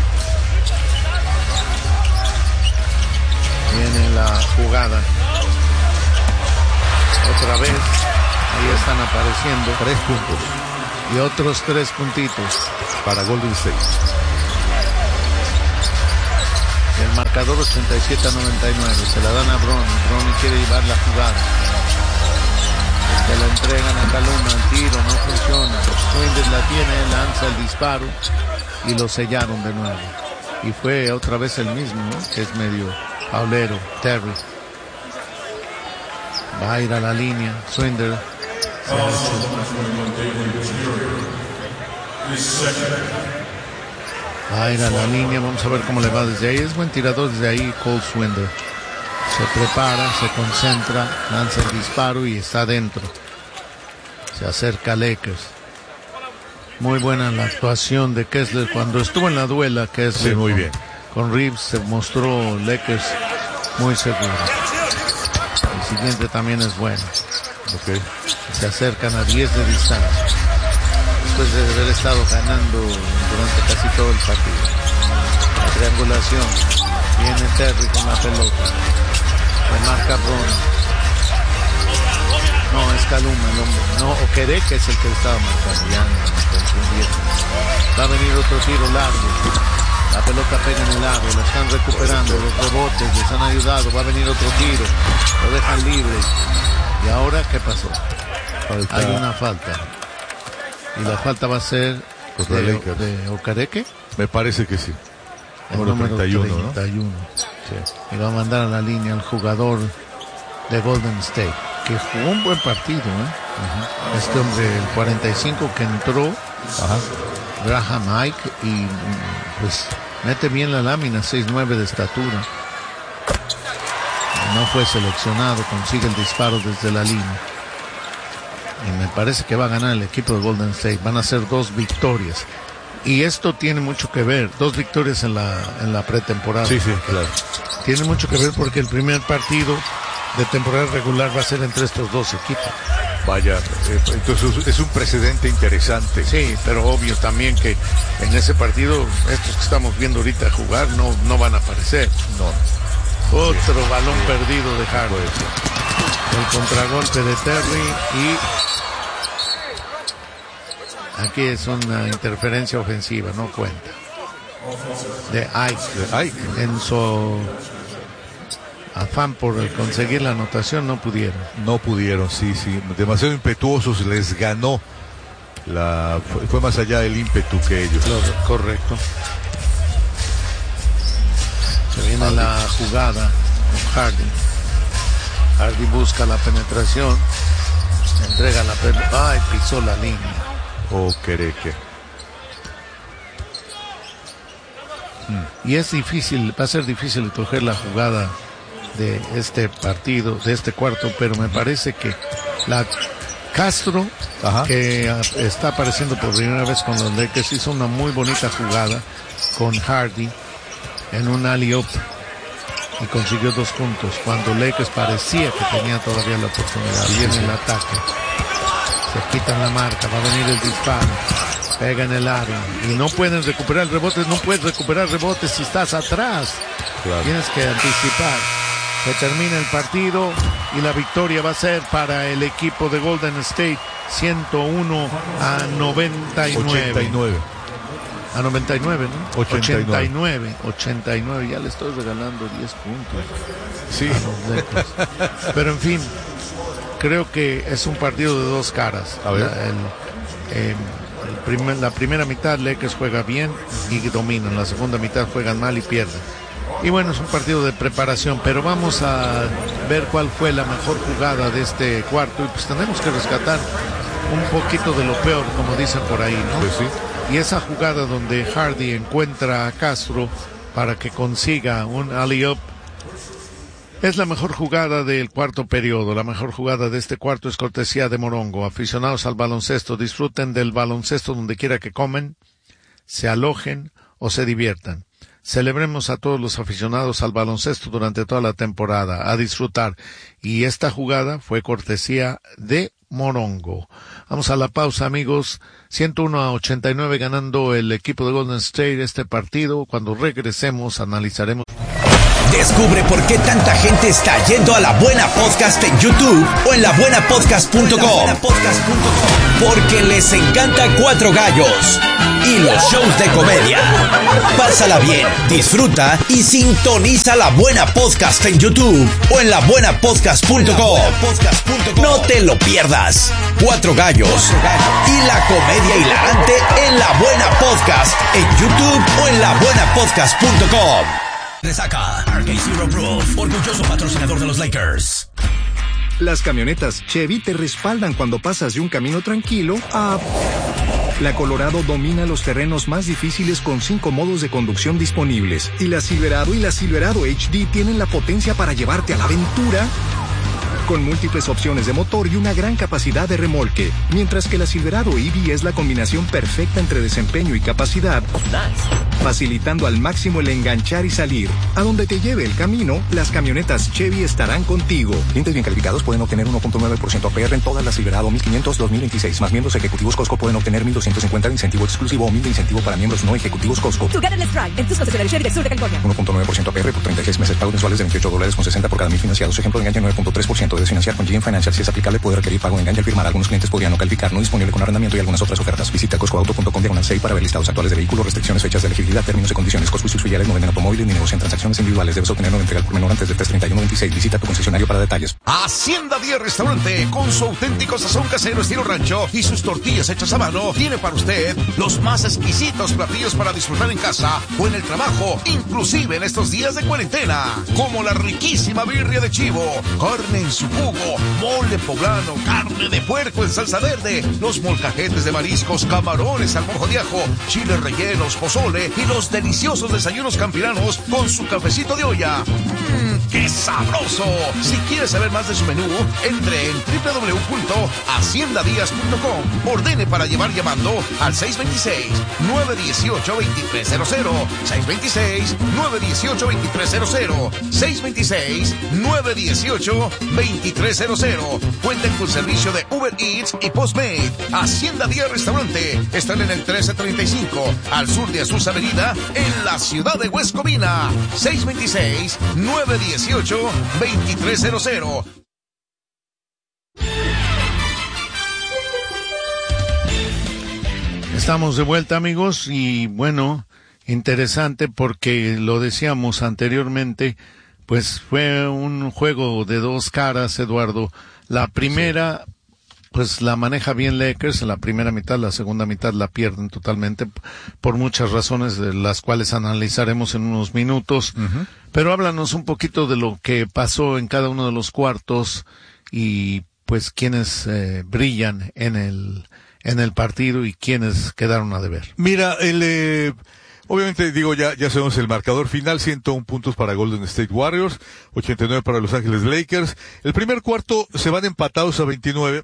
Viene la jugada. Otra vez. Ahí están apareciendo. Tres puntos. Y otros tres puntitos. Para Golden State. El marcador ochenta y siete a noventa y nueve. Se la dan a Bronny. Bronny quiere llevar la jugada. Se la entregan a Kaluma. El tiro no funciona. Swindler la tiene, lanza el disparo. Y lo sellaron de nuevo. Y fue otra vez el mismo, ¿no? Que es medio paulero. Terry. Va a ir a la línea. Swindler. Va a ir a la línea. Vamos a ver cómo le va desde ahí. Es buen tirador desde ahí. Cole Swindler. Se prepara, se concentra, lanza el disparo y está dentro. Se acerca a Lakers. Muy buena la actuación de Kessler. Cuando estuvo en la duela, Kessler sí, muy con, bien. con Reeves se mostró Lakers muy seguro. El siguiente también es bueno. Okay. Se acercan a diez de distancia. Después de haber estado ganando durante casi todo el partido. La triangulación. Viene Terry con la pelota. Remarca Bronny. No, es Kaluma el hombre. No, Okereke es el que estaba marcando. Ya no, confundiendo. Va a venir otro tiro largo. La pelota pega en el aro. La están recuperando. Los rebotes les han ayudado. Va a venir otro tiro. Lo dejan libre. ¿Y ahora qué pasó? Falta. Hay una falta. Y la falta va a ser de, de Okereke. Me parece que sí. El número treinta y uno, treinta y uno. ¿No? Sí. Y va a mandar a la línea al jugador de Golden State, que jugó un buen partido, ¿eh? Uh-huh. Este hombre, el cuarenta y cinco que entró, ajá, Graham Ike, y pues mete bien la lámina, seis nueve de estatura. No fue seleccionado, consigue el disparo desde la línea. Y me parece que va a ganar el equipo de Golden State. Van a ser dos victorias. Y esto tiene mucho que ver, dos victorias en la en la pretemporada. Sí, sí, claro. Tiene mucho que ver porque el primer partido de temporada regular va a ser entre estos dos equipos. Vaya, eh, entonces es un precedente interesante. Sí, pero obvio también que en ese partido, estos que estamos viendo ahorita jugar no, no van a aparecer. No. Otro sí. balón sí. perdido de Harden. El contragolpe de Terry y... Aquí es una interferencia ofensiva, no cuenta. De Ike. De Ike. En su afán por conseguir la anotación no pudieron. No pudieron, sí, sí. Demasiado impetuosos, les ganó. La, fue, fue más allá del ímpetu que ellos. Claro, correcto. Se viene Hardy. La jugada con Hardy. Hardy busca la penetración. Entrega la pelota. Ay, pisó la línea. O Okereke. Hmm. Y es difícil, va a ser difícil coger la jugada de este partido, de este cuarto, pero me parece que la Castro, ajá, que está apareciendo por primera vez con los Lakers, hizo una muy bonita jugada con Hardy en un alley-oop y consiguió dos puntos cuando Lakers parecía que tenía todavía la oportunidad. Viene el ataque. Se quitan la marca, va a venir el disparo, pega en el área y no pueden recuperar rebotes, no puedes recuperar rebotes si estás atrás, claro. Tienes que anticipar. Se termina el partido y la victoria va a ser para el equipo de Golden State, ciento uno a noventa y nueve. ochenta y nueve. A noventa y nueve, ¿no? ochenta y nueve. ochenta y nueve, ochenta y nueve, ya le estoy regalando diez puntos. Sí. Pero en fin, creo que es un partido de dos caras. A ver. La, el, eh, el primer, la primera mitad Lakers juega bien y dominan. La segunda mitad juegan mal y pierden. Y bueno, es un partido de preparación, pero vamos a ver cuál fue la mejor jugada de este cuarto. Y pues tenemos que rescatar un poquito de lo peor, como dicen por ahí, ¿no? Pues sí. Y esa jugada donde Hardy encuentra a Castro para que consiga un alley-oop es la mejor jugada del cuarto periodo. La mejor jugada de este cuarto es cortesía de Morongo. Aficionados al baloncesto, disfruten del baloncesto donde quiera que comen, se alojen o se diviertan. celebremos a todos los aficionados al baloncesto durante toda la temporada, a disfrutar. Y esta jugada fue cortesía de Morongo. Vamos a la pausa, amigos. ciento uno a ochenta y nueve ganando el equipo de Golden State este partido. Cuando regresemos analizaremos. Descubre por qué tanta gente está yendo a La Buena Podcast en YouTube o en la buena podcast punto com. Porque les encanta Cuatro Gallos y los shows de comedia. Pásala bien, disfruta y sintoniza La Buena Podcast en YouTube o en la buena podcast punto com. No te lo pierdas. Cuatro Gallos y la comedia hilarante en La Buena Podcast en YouTube o en la buena podcast punto com. Resaca, R K Zero Proof, orgulloso patrocinador de los Lakers. Las camionetas Chevy te respaldan cuando pasas de un camino tranquilo a... La Colorado domina los terrenos más difíciles con cinco modos de conducción disponibles. Y la Silverado y la Silverado H D tienen la potencia para llevarte a la aventura con múltiples opciones de motor y una gran capacidad de remolque. Mientras que la Silverado E V es la combinación perfecta entre desempeño y capacidad, facilitando al máximo el enganchar y salir. A donde te lleve el camino, las camionetas Chevy estarán contigo. Clientes bien calificados pueden obtener uno punto nueve por ciento A P R en todas las Silverado mil quinientos dos mil veintiséis, más miembros ejecutivos Costco pueden obtener mil doscientos cincuenta de incentivo exclusivo o mil de incentivo para miembros no ejecutivos Costco. Tu Get Let's Drive en tus concesionarios Chevy del sur de California. uno punto nueve por ciento A P R por treinta y seis meses, pagos mensuales de veintiocho dólares con sesenta por cada mil financiados. Ejemplo de enganche nueve punto tres por ciento. Debes financiar con G M Financial. Si es aplicable, puede requerir pago de enganche al firmar. Algunos clientes podrían no calificar. No disponible con arrendamiento y algunas otras ofertas. Visita costco auto punto com diagonal seis para ver listados actuales de vehículos, restricciones, fechas de elegibilidad, términos y condiciones. Costco y sus filiales no venden automóviles ni negocian transacciones individuales. Debes obtenerlo de entrega al por menor antes del tres treinta y uno veintiséis. Visita tu concesionario para detalles. Hacienda Díaz Restaurante, con su auténtico sazón casero estilo rancho y sus tortillas hechas a mano, tiene para usted los más exquisitos platillos para disfrutar en casa o en el trabajo, inclusive en estos días de cuarentena, como la riquísima birria de chivo, carne en su jugo, mole poblano, carne de puerco en salsa verde, los molcajetes de mariscos, camarones al mojo de ajo, chiles rellenos, pozole y los deliciosos desayunos campiranos con su cafecito de olla. ¡Mmm, qué sabroso! Si quieres saber más de su menú, entre en doble u doble u doble u punto hacienda díaz punto com. Ordene para llevar llamando al seis dos seis, nueve uno ocho, dos tres cero cero, seis dos seis, nueve uno ocho, dos tres cero cero, seis dos seis, nueve uno ocho, dos tres cero cero. Cuenten con servicio de Uber Eats y Postmate. Hacienda Díaz Restaurante. Están en el trece treinta y cinco, al sur de Azusa Avenida, en la ciudad de West Covina. seis dos seis, nueve uno ocho, dos tres cero cero. Estamos de vuelta, amigos, y bueno, interesante porque lo decíamos anteriormente, pues fue un juego de dos caras, Eduardo. La primera, pues la maneja bien Lakers en la primera mitad, la segunda mitad la pierden totalmente por muchas razones de las cuales analizaremos en unos minutos. Uh-huh. Pero háblanos un poquito de lo que pasó en cada uno de los cuartos y pues quienes eh, brillan en el en el partido y quienes quedaron a deber. Mira, el eh, obviamente digo ya ya sabemos el marcador final, ciento uno puntos para Golden State Warriors, ochenta y nueve para Los Ángeles Lakers. El primer cuarto se van empatados a veintinueve.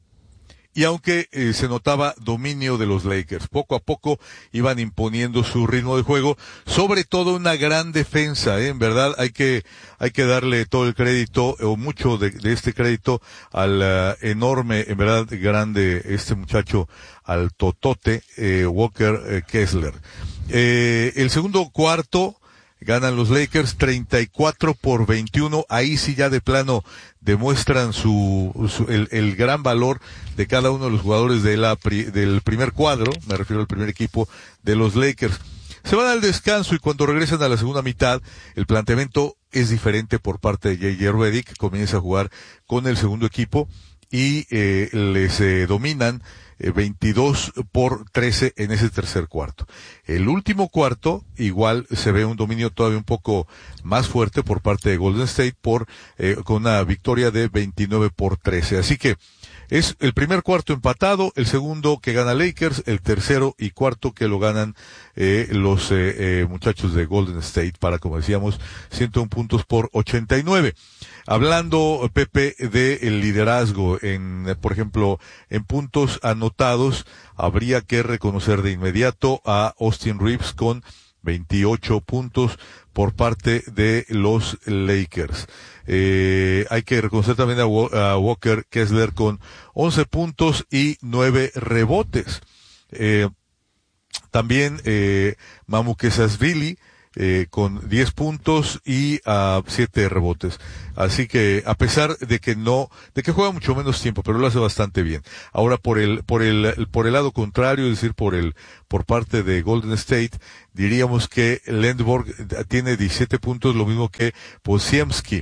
Y aunque eh, se notaba dominio de los Lakers, poco a poco iban imponiendo su ritmo de juego, sobre todo una gran defensa, ¿eh? En verdad hay que hay que darle todo el crédito, o mucho de, de este crédito, al uh, enorme, en verdad grande, este muchacho, al totote, eh, Walker eh, Kessler. Eh, el segundo cuarto, ganan los Lakers treinta y cuatro por veintiuno. Ahí sí ya de plano demuestran su, su el, el gran valor de cada uno de los jugadores de la, del primer cuadro, me refiero al primer equipo de los Lakers. Se van al descanso y cuando regresan a la segunda mitad, el planteamiento es diferente por parte de J J Redick, comienza a jugar con el segundo equipo y eh, les eh, dominan eh, veintidós por trece en ese tercer cuarto. El último cuarto, igual se ve un dominio todavía un poco más fuerte por parte de Golden State por eh, con una victoria de veintinueve por trece. Así que es el primer cuarto empatado, el segundo que gana Lakers, el tercero y cuarto que lo ganan eh, los eh, eh, muchachos de Golden State para, como decíamos, ciento uno puntos por ochenta y nueve. Hablando, Pepe, de el liderazgo en, por ejemplo, en puntos anotados, habría que reconocer de inmediato a Austin Reeves con veintiocho puntos por parte de los Lakers. Eh, hay que reconocer también a, a Walker Kessler con once puntos y nueve rebotes. Eh, también eh, Mamukeshvili eh, con diez puntos y uh, siete rebotes. Así que a pesar de que no, de que juega mucho menos tiempo, pero lo hace bastante bien. Ahora por el, por el, por el lado contrario, es decir, por el, por parte de Golden State, diríamos que Lendborg tiene diecisiete puntos, lo mismo que Podziemski.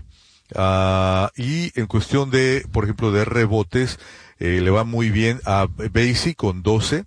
Uh, y en cuestión de, por ejemplo, de rebotes, eh, le va muy bien a Basie con doce.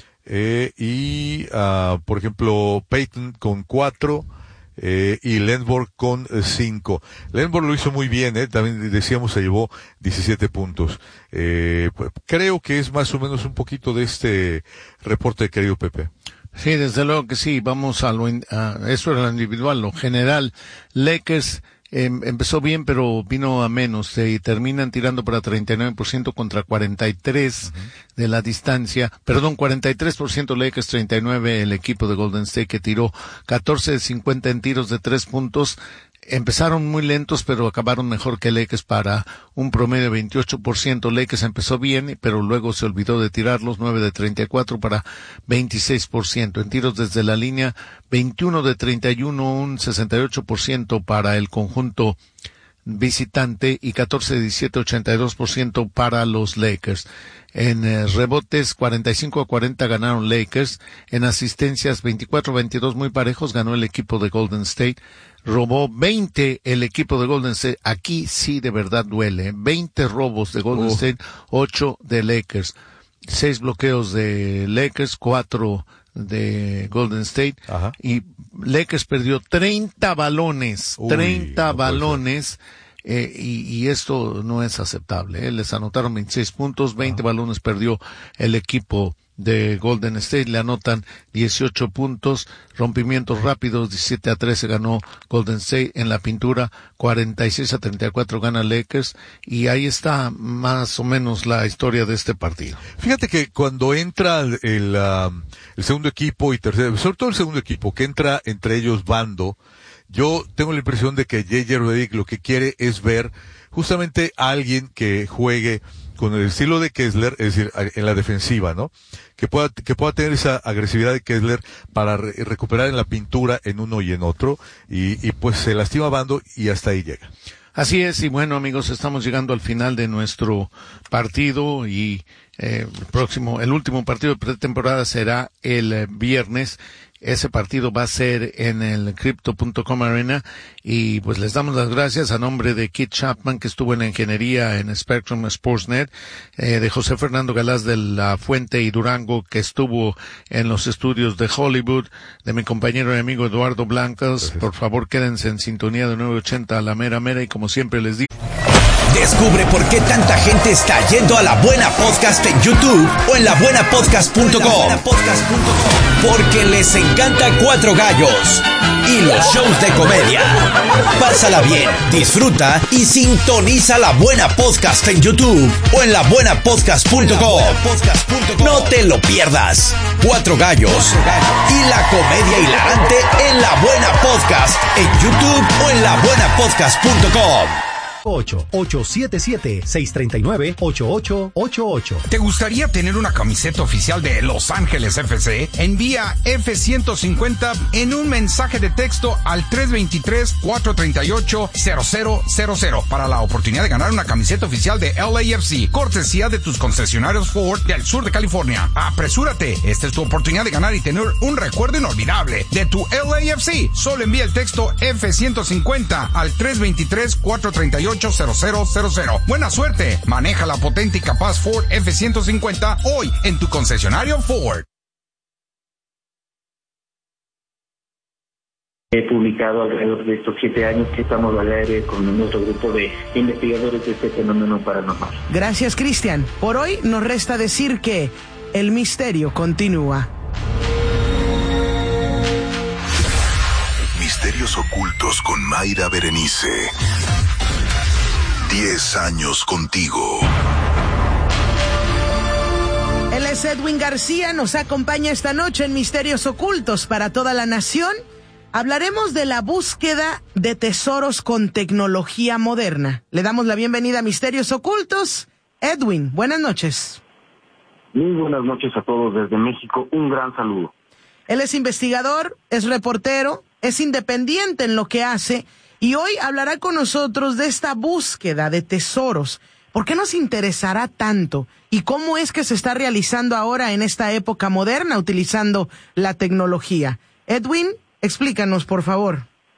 Eh, y, uh, por ejemplo, Payton con cuatro, eh, y Lendborg con cinco. Lendborg lo hizo muy bien, eh, también decíamos se llevó diecisiete puntos. Eh, pues, creo que es más o menos un poquito de este reporte, querido Pepe. Sí, desde luego que sí. Vamos a lo, in, a, eso era lo individual, lo general. Lakers Eh, empezó bien, pero vino a menos, eh, y terminan tirando para treinta y nueve por ciento contra cuarenta y tres uh-huh. de la distancia, perdón, cuarenta y tres por ciento Lakers, treinta y nueve el equipo de Golden State, que tiró catorce de cincuenta en tiros de tres puntos. Empezaron muy lentos, pero acabaron mejor que Lakers para un promedio de veintiocho por ciento. Lakers empezó bien, pero luego se olvidó de tirarlos, nueve de treinta y cuatro para veintiséis por ciento. En tiros desde la línea, veintiuno de treinta y uno, un sesenta y ocho por ciento para el conjunto visitante y catorce de diecisiete, ochenta y dos por ciento para los Lakers. En eh, rebotes, cuarenta y cinco a cuarenta ganaron Lakers. En asistencias, veinticuatro a veintidós, muy parejos, ganó el equipo de Golden State. Robó veinte el equipo de Golden State. Aquí sí de verdad duele. veinte robos de Golden uh. State, ocho de Lakers. seis bloqueos de Lakers, cuatro de Golden State. Ajá. Y Lakers perdió treinta balones. Uy, treinta no balones. Eh, y, y esto no es aceptable. Eh. Les anotaron veintiséis puntos, veinte Ajá. balones perdió el equipo de Golden State, le anotan dieciocho puntos, rompimientos rápidos, diecisiete a trece ganó Golden State en la pintura, cuarenta y seis a treinta y cuatro gana Lakers, y ahí está más o menos la historia de este partido. Fíjate que cuando entra el, el, uh, el segundo equipo y tercero, sobre todo el segundo equipo, que entra entre ellos Bando, yo tengo la impresión de que J J Redick lo que quiere es ver justamente a alguien que juegue con el estilo de Kessler, es decir, en la defensiva, ¿no? Que pueda, que pueda tener esa agresividad de Kessler para re- recuperar en la pintura en uno y en otro, y, y pues se lastima Bando y hasta ahí llega. Así es, y bueno, amigos, estamos llegando al final de nuestro partido y eh, el próximo, el último partido de pretemporada será el eh, viernes. Ese partido va a ser en el Crypto punto com Arena, y pues les damos las gracias a nombre de Keith Chapman, que estuvo en la ingeniería en Spectrum Sportsnet, eh, de José Fernando Galás de la Fuente y Durango, que estuvo en los estudios de Hollywood, de mi compañero y amigo Eduardo Blancas. Gracias. Por favor, quédense en sintonía de nueve ochenta a la mera mera, y como siempre les digo, descubre por qué tanta gente está yendo a La Buena Podcast en YouTube o en la buena podcast punto com. Porque les encanta Cuatro Gallos y los shows de comedia. Pásala bien, disfruta y sintoniza La Buena Podcast en YouTube o en la buena podcast punto com. No te lo pierdas. Cuatro Gallos y la comedia hilarante en La Buena Podcast en YouTube o en la buena podcast punto com. ocho ocho siete siete, seis tres nueve, ocho ocho ocho ocho. ¿Te gustaría tener una camiseta oficial de Los Ángeles F C? Envía F ciento cincuenta en un mensaje de texto al tres dos tres, cuatro tres ocho, cero cero cero cero para la oportunidad de ganar una camiseta oficial de L A F C, cortesía de tus concesionarios Ford del sur de California. Apresúrate, esta es tu oportunidad de ganar y tener un recuerdo inolvidable de tu L A F C. Solo envía el texto F ciento cincuenta al tres dos tres, cuatro tres ocho, cero cero cero cero. Buena suerte. Maneja la potente y capaz Ford F ciento cincuenta hoy en tu concesionario Ford. He publicado alrededor de estos siete años que estamos al aire con nuestro grupo de investigadores de este fenómeno paranormal. Gracias, Cristian. Por hoy nos resta decir que el misterio continúa. Misterios ocultos con Mayra Berenice. Diez años contigo. El Él es Edwin García, nos acompaña esta noche en Misterios Ocultos para toda la nación. Hablaremos de la búsqueda de tesoros con tecnología moderna. Le damos la bienvenida a Misterios Ocultos. Edwin, buenas noches. Muy buenas noches a todos desde México. Un gran saludo. Él es investigador, es reportero, es independiente en lo que hace y hoy hablará con nosotros de esta búsqueda de tesoros. ¿Por qué nos interesará tanto? ¿Y cómo es que se está realizando ahora en esta época moderna utilizando la tecnología? Edwin, explícanos, por favor.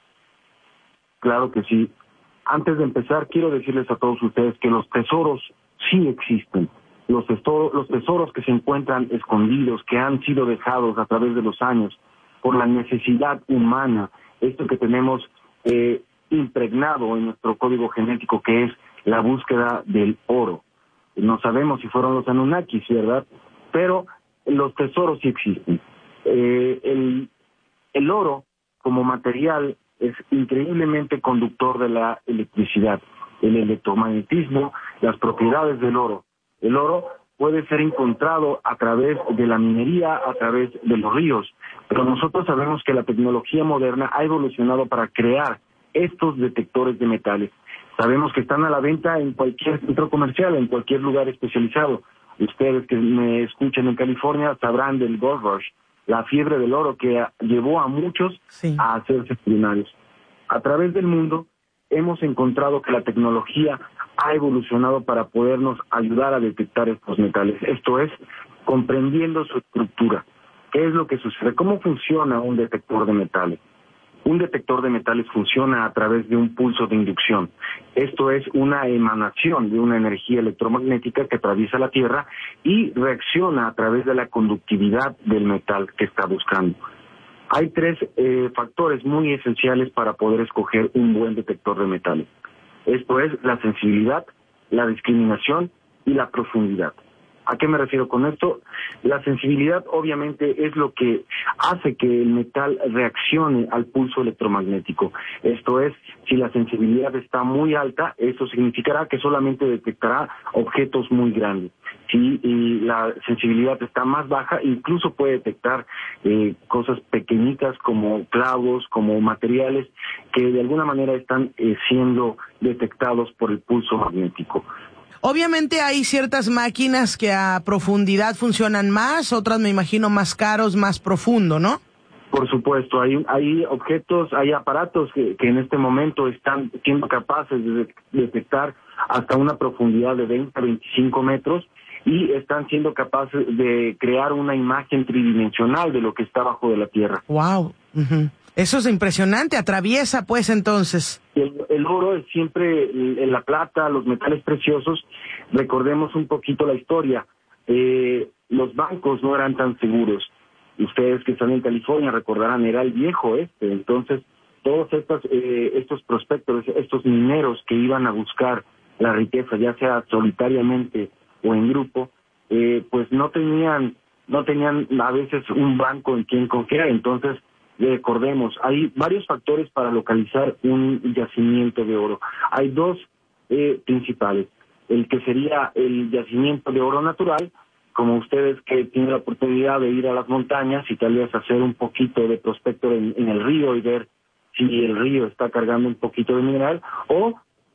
Claro que sí. Antes de empezar, quiero decirles a todos ustedes que los tesoros sí existen. Los tesoros, los tesoros que se encuentran escondidos, que han sido dejados a través de los años por la necesidad humana, esto que tenemos eh, impregnado en nuestro código genético, que es la búsqueda del oro. No sabemos si fueron los Anunnakis, ¿verdad? Pero los tesoros sí existen. Eh, el, el oro, como material, es increíblemente conductor de la electricidad, el electromagnetismo, las propiedades del oro. El oro puede ser encontrado a través de la minería, a través de los ríos, pero nosotros sabemos que la tecnología moderna ha evolucionado para crear estos detectores de metales. Sabemos que están a la venta en cualquier centro comercial, en cualquier lugar especializado. Ustedes que me escuchan en California sabrán del Gold Rush, la fiebre del oro que llevó a muchos sí. a hacerse millonarios. A través del mundo hemos encontrado que la tecnología ha evolucionado para podernos ayudar a detectar estos metales. Esto es, comprendiendo su estructura. ¿Qué es lo que sucede? ¿Cómo funciona un detector de metales? Un detector de metales funciona a través de un pulso de inducción. Esto es una emanación de una energía electromagnética que atraviesa la Tierra y reacciona a través de la conductividad del metal que está buscando. Hay tres eh, factores muy esenciales para poder escoger un buen detector de metales. Esto es la sensibilidad, la discriminación y la profundidad. ¿A qué me refiero con esto? La sensibilidad obviamente es lo que hace que el metal reaccione al pulso electromagnético. Esto es, si la sensibilidad está muy alta, eso significará que solamente detectará objetos muy grandes. Si y la sensibilidad está más baja, incluso puede detectar eh, cosas pequeñitas como clavos, como materiales que de alguna manera están eh, siendo detectados por el pulso magnético. Obviamente hay ciertas máquinas que a profundidad funcionan más, otras me imagino más caros, más profundo, ¿no? Por supuesto, hay, hay objetos, hay aparatos que, que en este momento están siendo capaces de detectar hasta una profundidad de veinte a veinticinco metros y están siendo capaces de crear una imagen tridimensional de lo que está bajo de la Tierra. ¡Wow! Uh-huh. Eso es impresionante, atraviesa pues entonces. El, el oro es siempre el, la plata, los metales preciosos. Recordemos un poquito la historia. Eh, los bancos no eran tan seguros. Ustedes que están en California recordarán, era el viejo este. Entonces, todos estos, eh, estos prospectos, estos mineros que iban a buscar la riqueza, ya sea solitariamente o en grupo, eh, pues no tenían, no tenían a veces un banco en quien confiar. Entonces, recordemos, hay varios factores para localizar un yacimiento de oro. Hay dos eh, principales. El que sería el yacimiento de oro natural, como ustedes que tienen la oportunidad de ir a las montañas y tal vez hacer un poquito de prospecto en, en el río y ver si el río está cargando un poquito de mineral, o,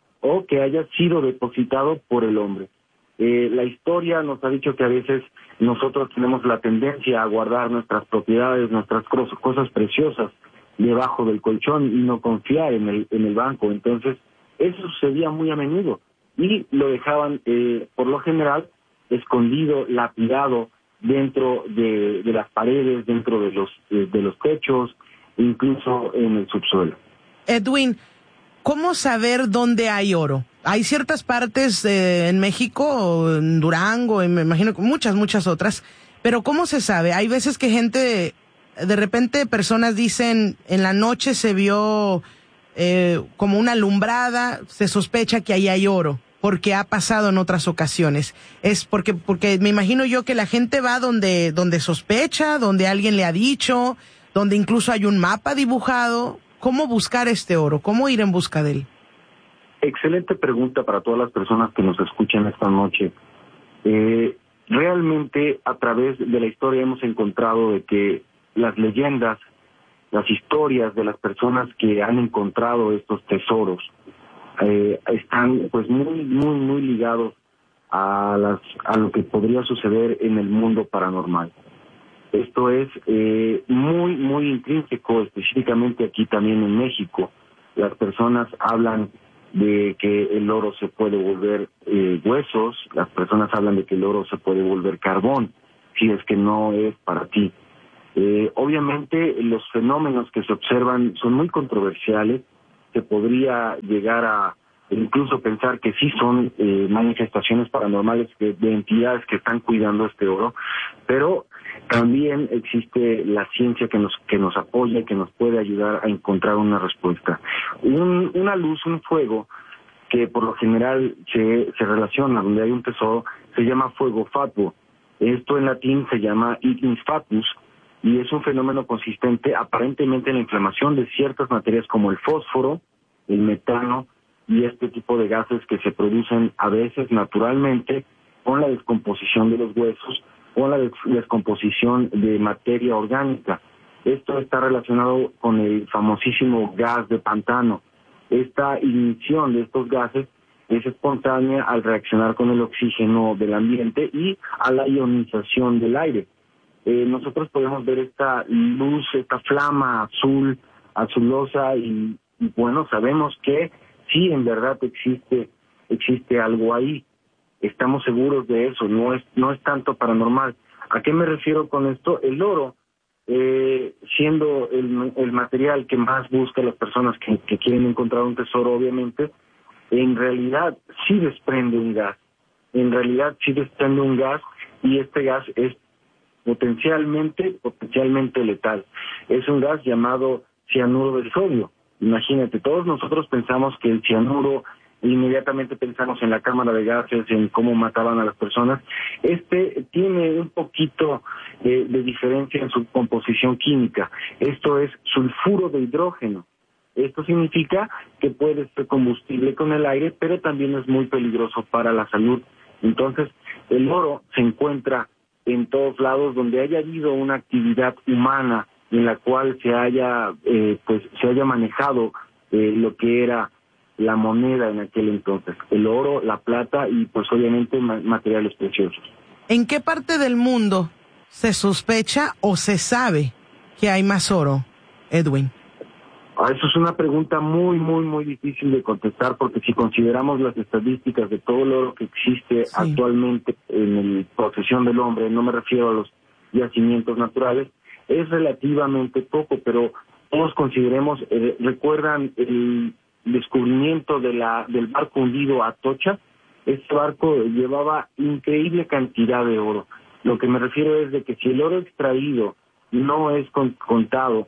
o que haya sido depositado por el hombre. Eh, la historia nos ha dicho que a veces nosotros tenemos la tendencia a guardar nuestras propiedades, nuestras cosas preciosas debajo del colchón y no confiar en el, en el banco. Entonces, eso sucedía muy a menudo y lo dejaban, eh, por lo general, escondido, lapidado dentro de, de las paredes, dentro de los, de, de los techos, incluso en el subsuelo. Edwin, ¿cómo saber dónde hay oro? Hay ciertas partes eh, en México, en Durango, en, me imagino que muchas, muchas otras, pero ¿cómo se sabe? Hay veces que gente, de repente personas dicen, en la noche se vio eh, como una alumbrada, se sospecha que ahí hay oro, porque ha pasado en otras ocasiones. Es porque, porque me imagino yo que la gente va donde, donde sospecha, donde alguien le ha dicho, donde incluso hay un mapa dibujado. ¿Cómo buscar este oro? ¿Cómo ir en busca de él? Excelente pregunta para todas las personas que nos escuchan esta noche. Eh, realmente a través de la historia hemos encontrado de que las leyendas, las historias de las personas que han encontrado estos tesoros eh, están pues muy, muy, muy ligados a, las, a lo que podría suceder en el mundo paranormal. Esto es eh, muy, muy intrínseco, específicamente aquí también en México. Las personas hablan de que el oro se puede volver eh, huesos, las personas hablan de que el oro se puede volver carbón, si es que no es para ti. Eh, obviamente los fenómenos que se observan son muy controversiales, se podría llegar a incluso pensar que sí son eh, manifestaciones paranormales de, de entidades que están cuidando este oro, pero también existe la ciencia que nos que nos apoya y que nos puede ayudar a encontrar una respuesta. Un, una luz, un fuego, que por lo general se, se relaciona donde hay un tesoro, se llama fuego fatuo. Esto en latín se llama ignis fatuus, y es un fenómeno consistente aparentemente en la inflamación de ciertas materias como el fósforo, el metano y este tipo de gases que se producen a veces naturalmente con la descomposición de los huesos o la des- descomposición de materia orgánica. Esto está relacionado con el famosísimo gas de pantano. Esta ignición de estos gases es espontánea al reaccionar con el oxígeno del ambiente y a la ionización del aire. Eh, nosotros podemos ver esta luz, esta flama azul, azulosa y, y bueno, sabemos que sí, en verdad existe, existe algo ahí. Estamos seguros de eso, no es, no es tanto paranormal. ¿A qué me refiero con esto? El oro, eh, siendo el, el material que más buscan las personas que, que quieren encontrar un tesoro, obviamente, en realidad sí desprende un gas. En realidad sí desprende un gas y este gas es potencialmente, potencialmente letal. Es un gas llamado cianuro de sodio. Imagínate, todos nosotros pensamos que el cianuro, inmediatamente pensamos en la cámara de gases, en cómo mataban a las personas. Este tiene un poquito eh, de diferencia en su composición química. Esto es sulfuro de hidrógeno. Esto significa que puede ser combustible con el aire, pero también es muy peligroso para la salud. Entonces, el oro se encuentra en todos lados donde haya habido una actividad humana en la cual se haya eh, pues se haya manejado eh, lo que era la moneda en aquel entonces, el oro, la plata y pues obviamente ma- materiales preciosos. ¿En qué parte del mundo se sospecha o se sabe que hay más oro, Edwin? Ah, eso es una pregunta muy, muy, muy difícil de contestar porque si consideramos las estadísticas de todo el oro que existe sí. actualmente en la posesión del hombre, no me refiero a los yacimientos naturales, es relativamente poco, pero todos consideremos, eh, ¿recuerdan el descubrimiento de la del barco hundido Atocha? Este barco llevaba increíble cantidad de oro. Lo que me refiero es de que si el oro extraído no es con, contado,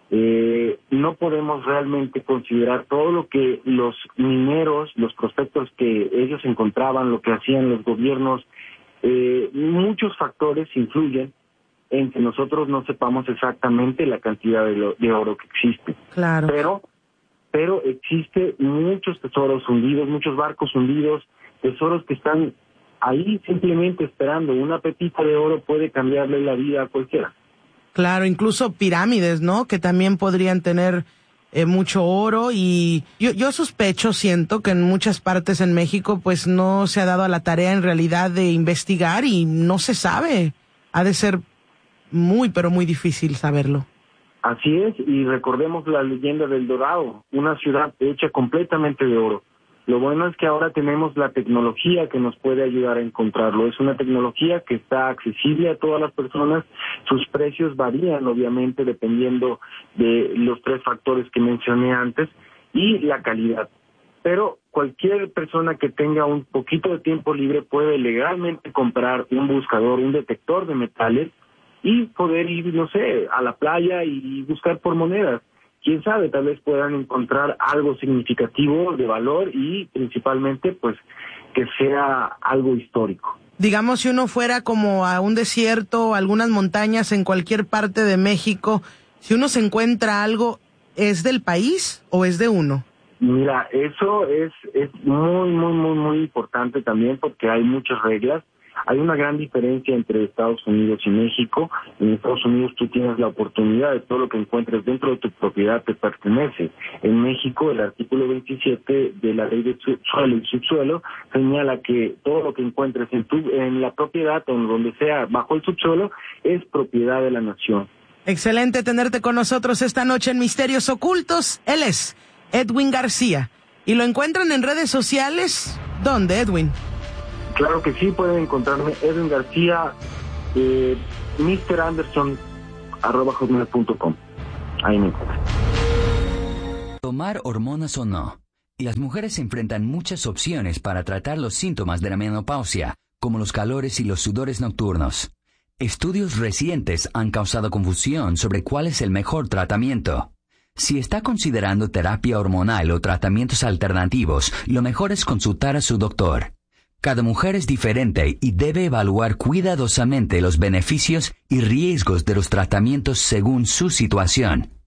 eh, no podemos realmente considerar todo lo que los mineros, los prospectos que ellos encontraban, lo que hacían los gobiernos. Eh, muchos factores influyen en que nosotros no sepamos exactamente la cantidad de, lo, de oro que existe. Claro. Pero, pero existe muchos tesoros hundidos, muchos barcos hundidos, tesoros que están ahí simplemente esperando. Una pepita de oro puede cambiarle la vida a cualquiera. Claro, incluso pirámides, ¿no? Que también podrían tener eh, mucho oro y yo, yo sospecho, siento que en muchas partes en México pues no se ha dado a la tarea en realidad de investigar y no se sabe. Ha de ser muy, pero muy difícil saberlo. Así es, y recordemos la leyenda del Dorado, una ciudad hecha completamente de oro. Lo bueno es que ahora tenemos la tecnología que nos puede ayudar a encontrarlo. Es una tecnología que está accesible a todas las personas. Sus precios varían, obviamente, dependiendo de los tres factores que mencioné antes y la calidad. Pero cualquier persona que tenga un poquito de tiempo libre puede legalmente comprar un buscador, un detector de metales y poder ir, no sé, a la playa y buscar por monedas. Quién sabe, tal vez puedan encontrar algo significativo de valor y principalmente pues que sea algo histórico. Digamos, si uno fuera como a un desierto, algunas montañas en cualquier parte de México, si uno se encuentra algo, ¿es del país o es de uno? Mira, eso es, es muy, muy, muy, muy importante también porque hay muchas reglas. Hay una gran diferencia entre Estados Unidos y México. En Estados Unidos tú tienes la oportunidad de todo lo que encuentres dentro de tu propiedad te pertenece. En México el artículo veintisiete de la ley de suelo y subsuelo señala que todo lo que encuentres en tu en la propiedad o en donde sea bajo el subsuelo es propiedad de la nación. Excelente tenerte con nosotros esta noche en Misterios Ocultos. Él es Edwin García. ¿Y lo encuentran en redes sociales? ¿Dónde, Edwin? Claro que sí, pueden encontrarme Edwin García, eh, mister Anderson, arroba hotmail punto com. Ahí me encuentran. Tomar hormonas o no. Las mujeres se enfrentan muchas opciones para tratar los síntomas de la menopausia, como los calores y los sudores nocturnos. Estudios recientes han causado confusión sobre cuál es el mejor tratamiento. Si está considerando terapia hormonal o tratamientos alternativos, lo mejor es consultar a su doctor. Cada mujer es diferente y debe evaluar cuidadosamente los beneficios y riesgos de los tratamientos según su situación.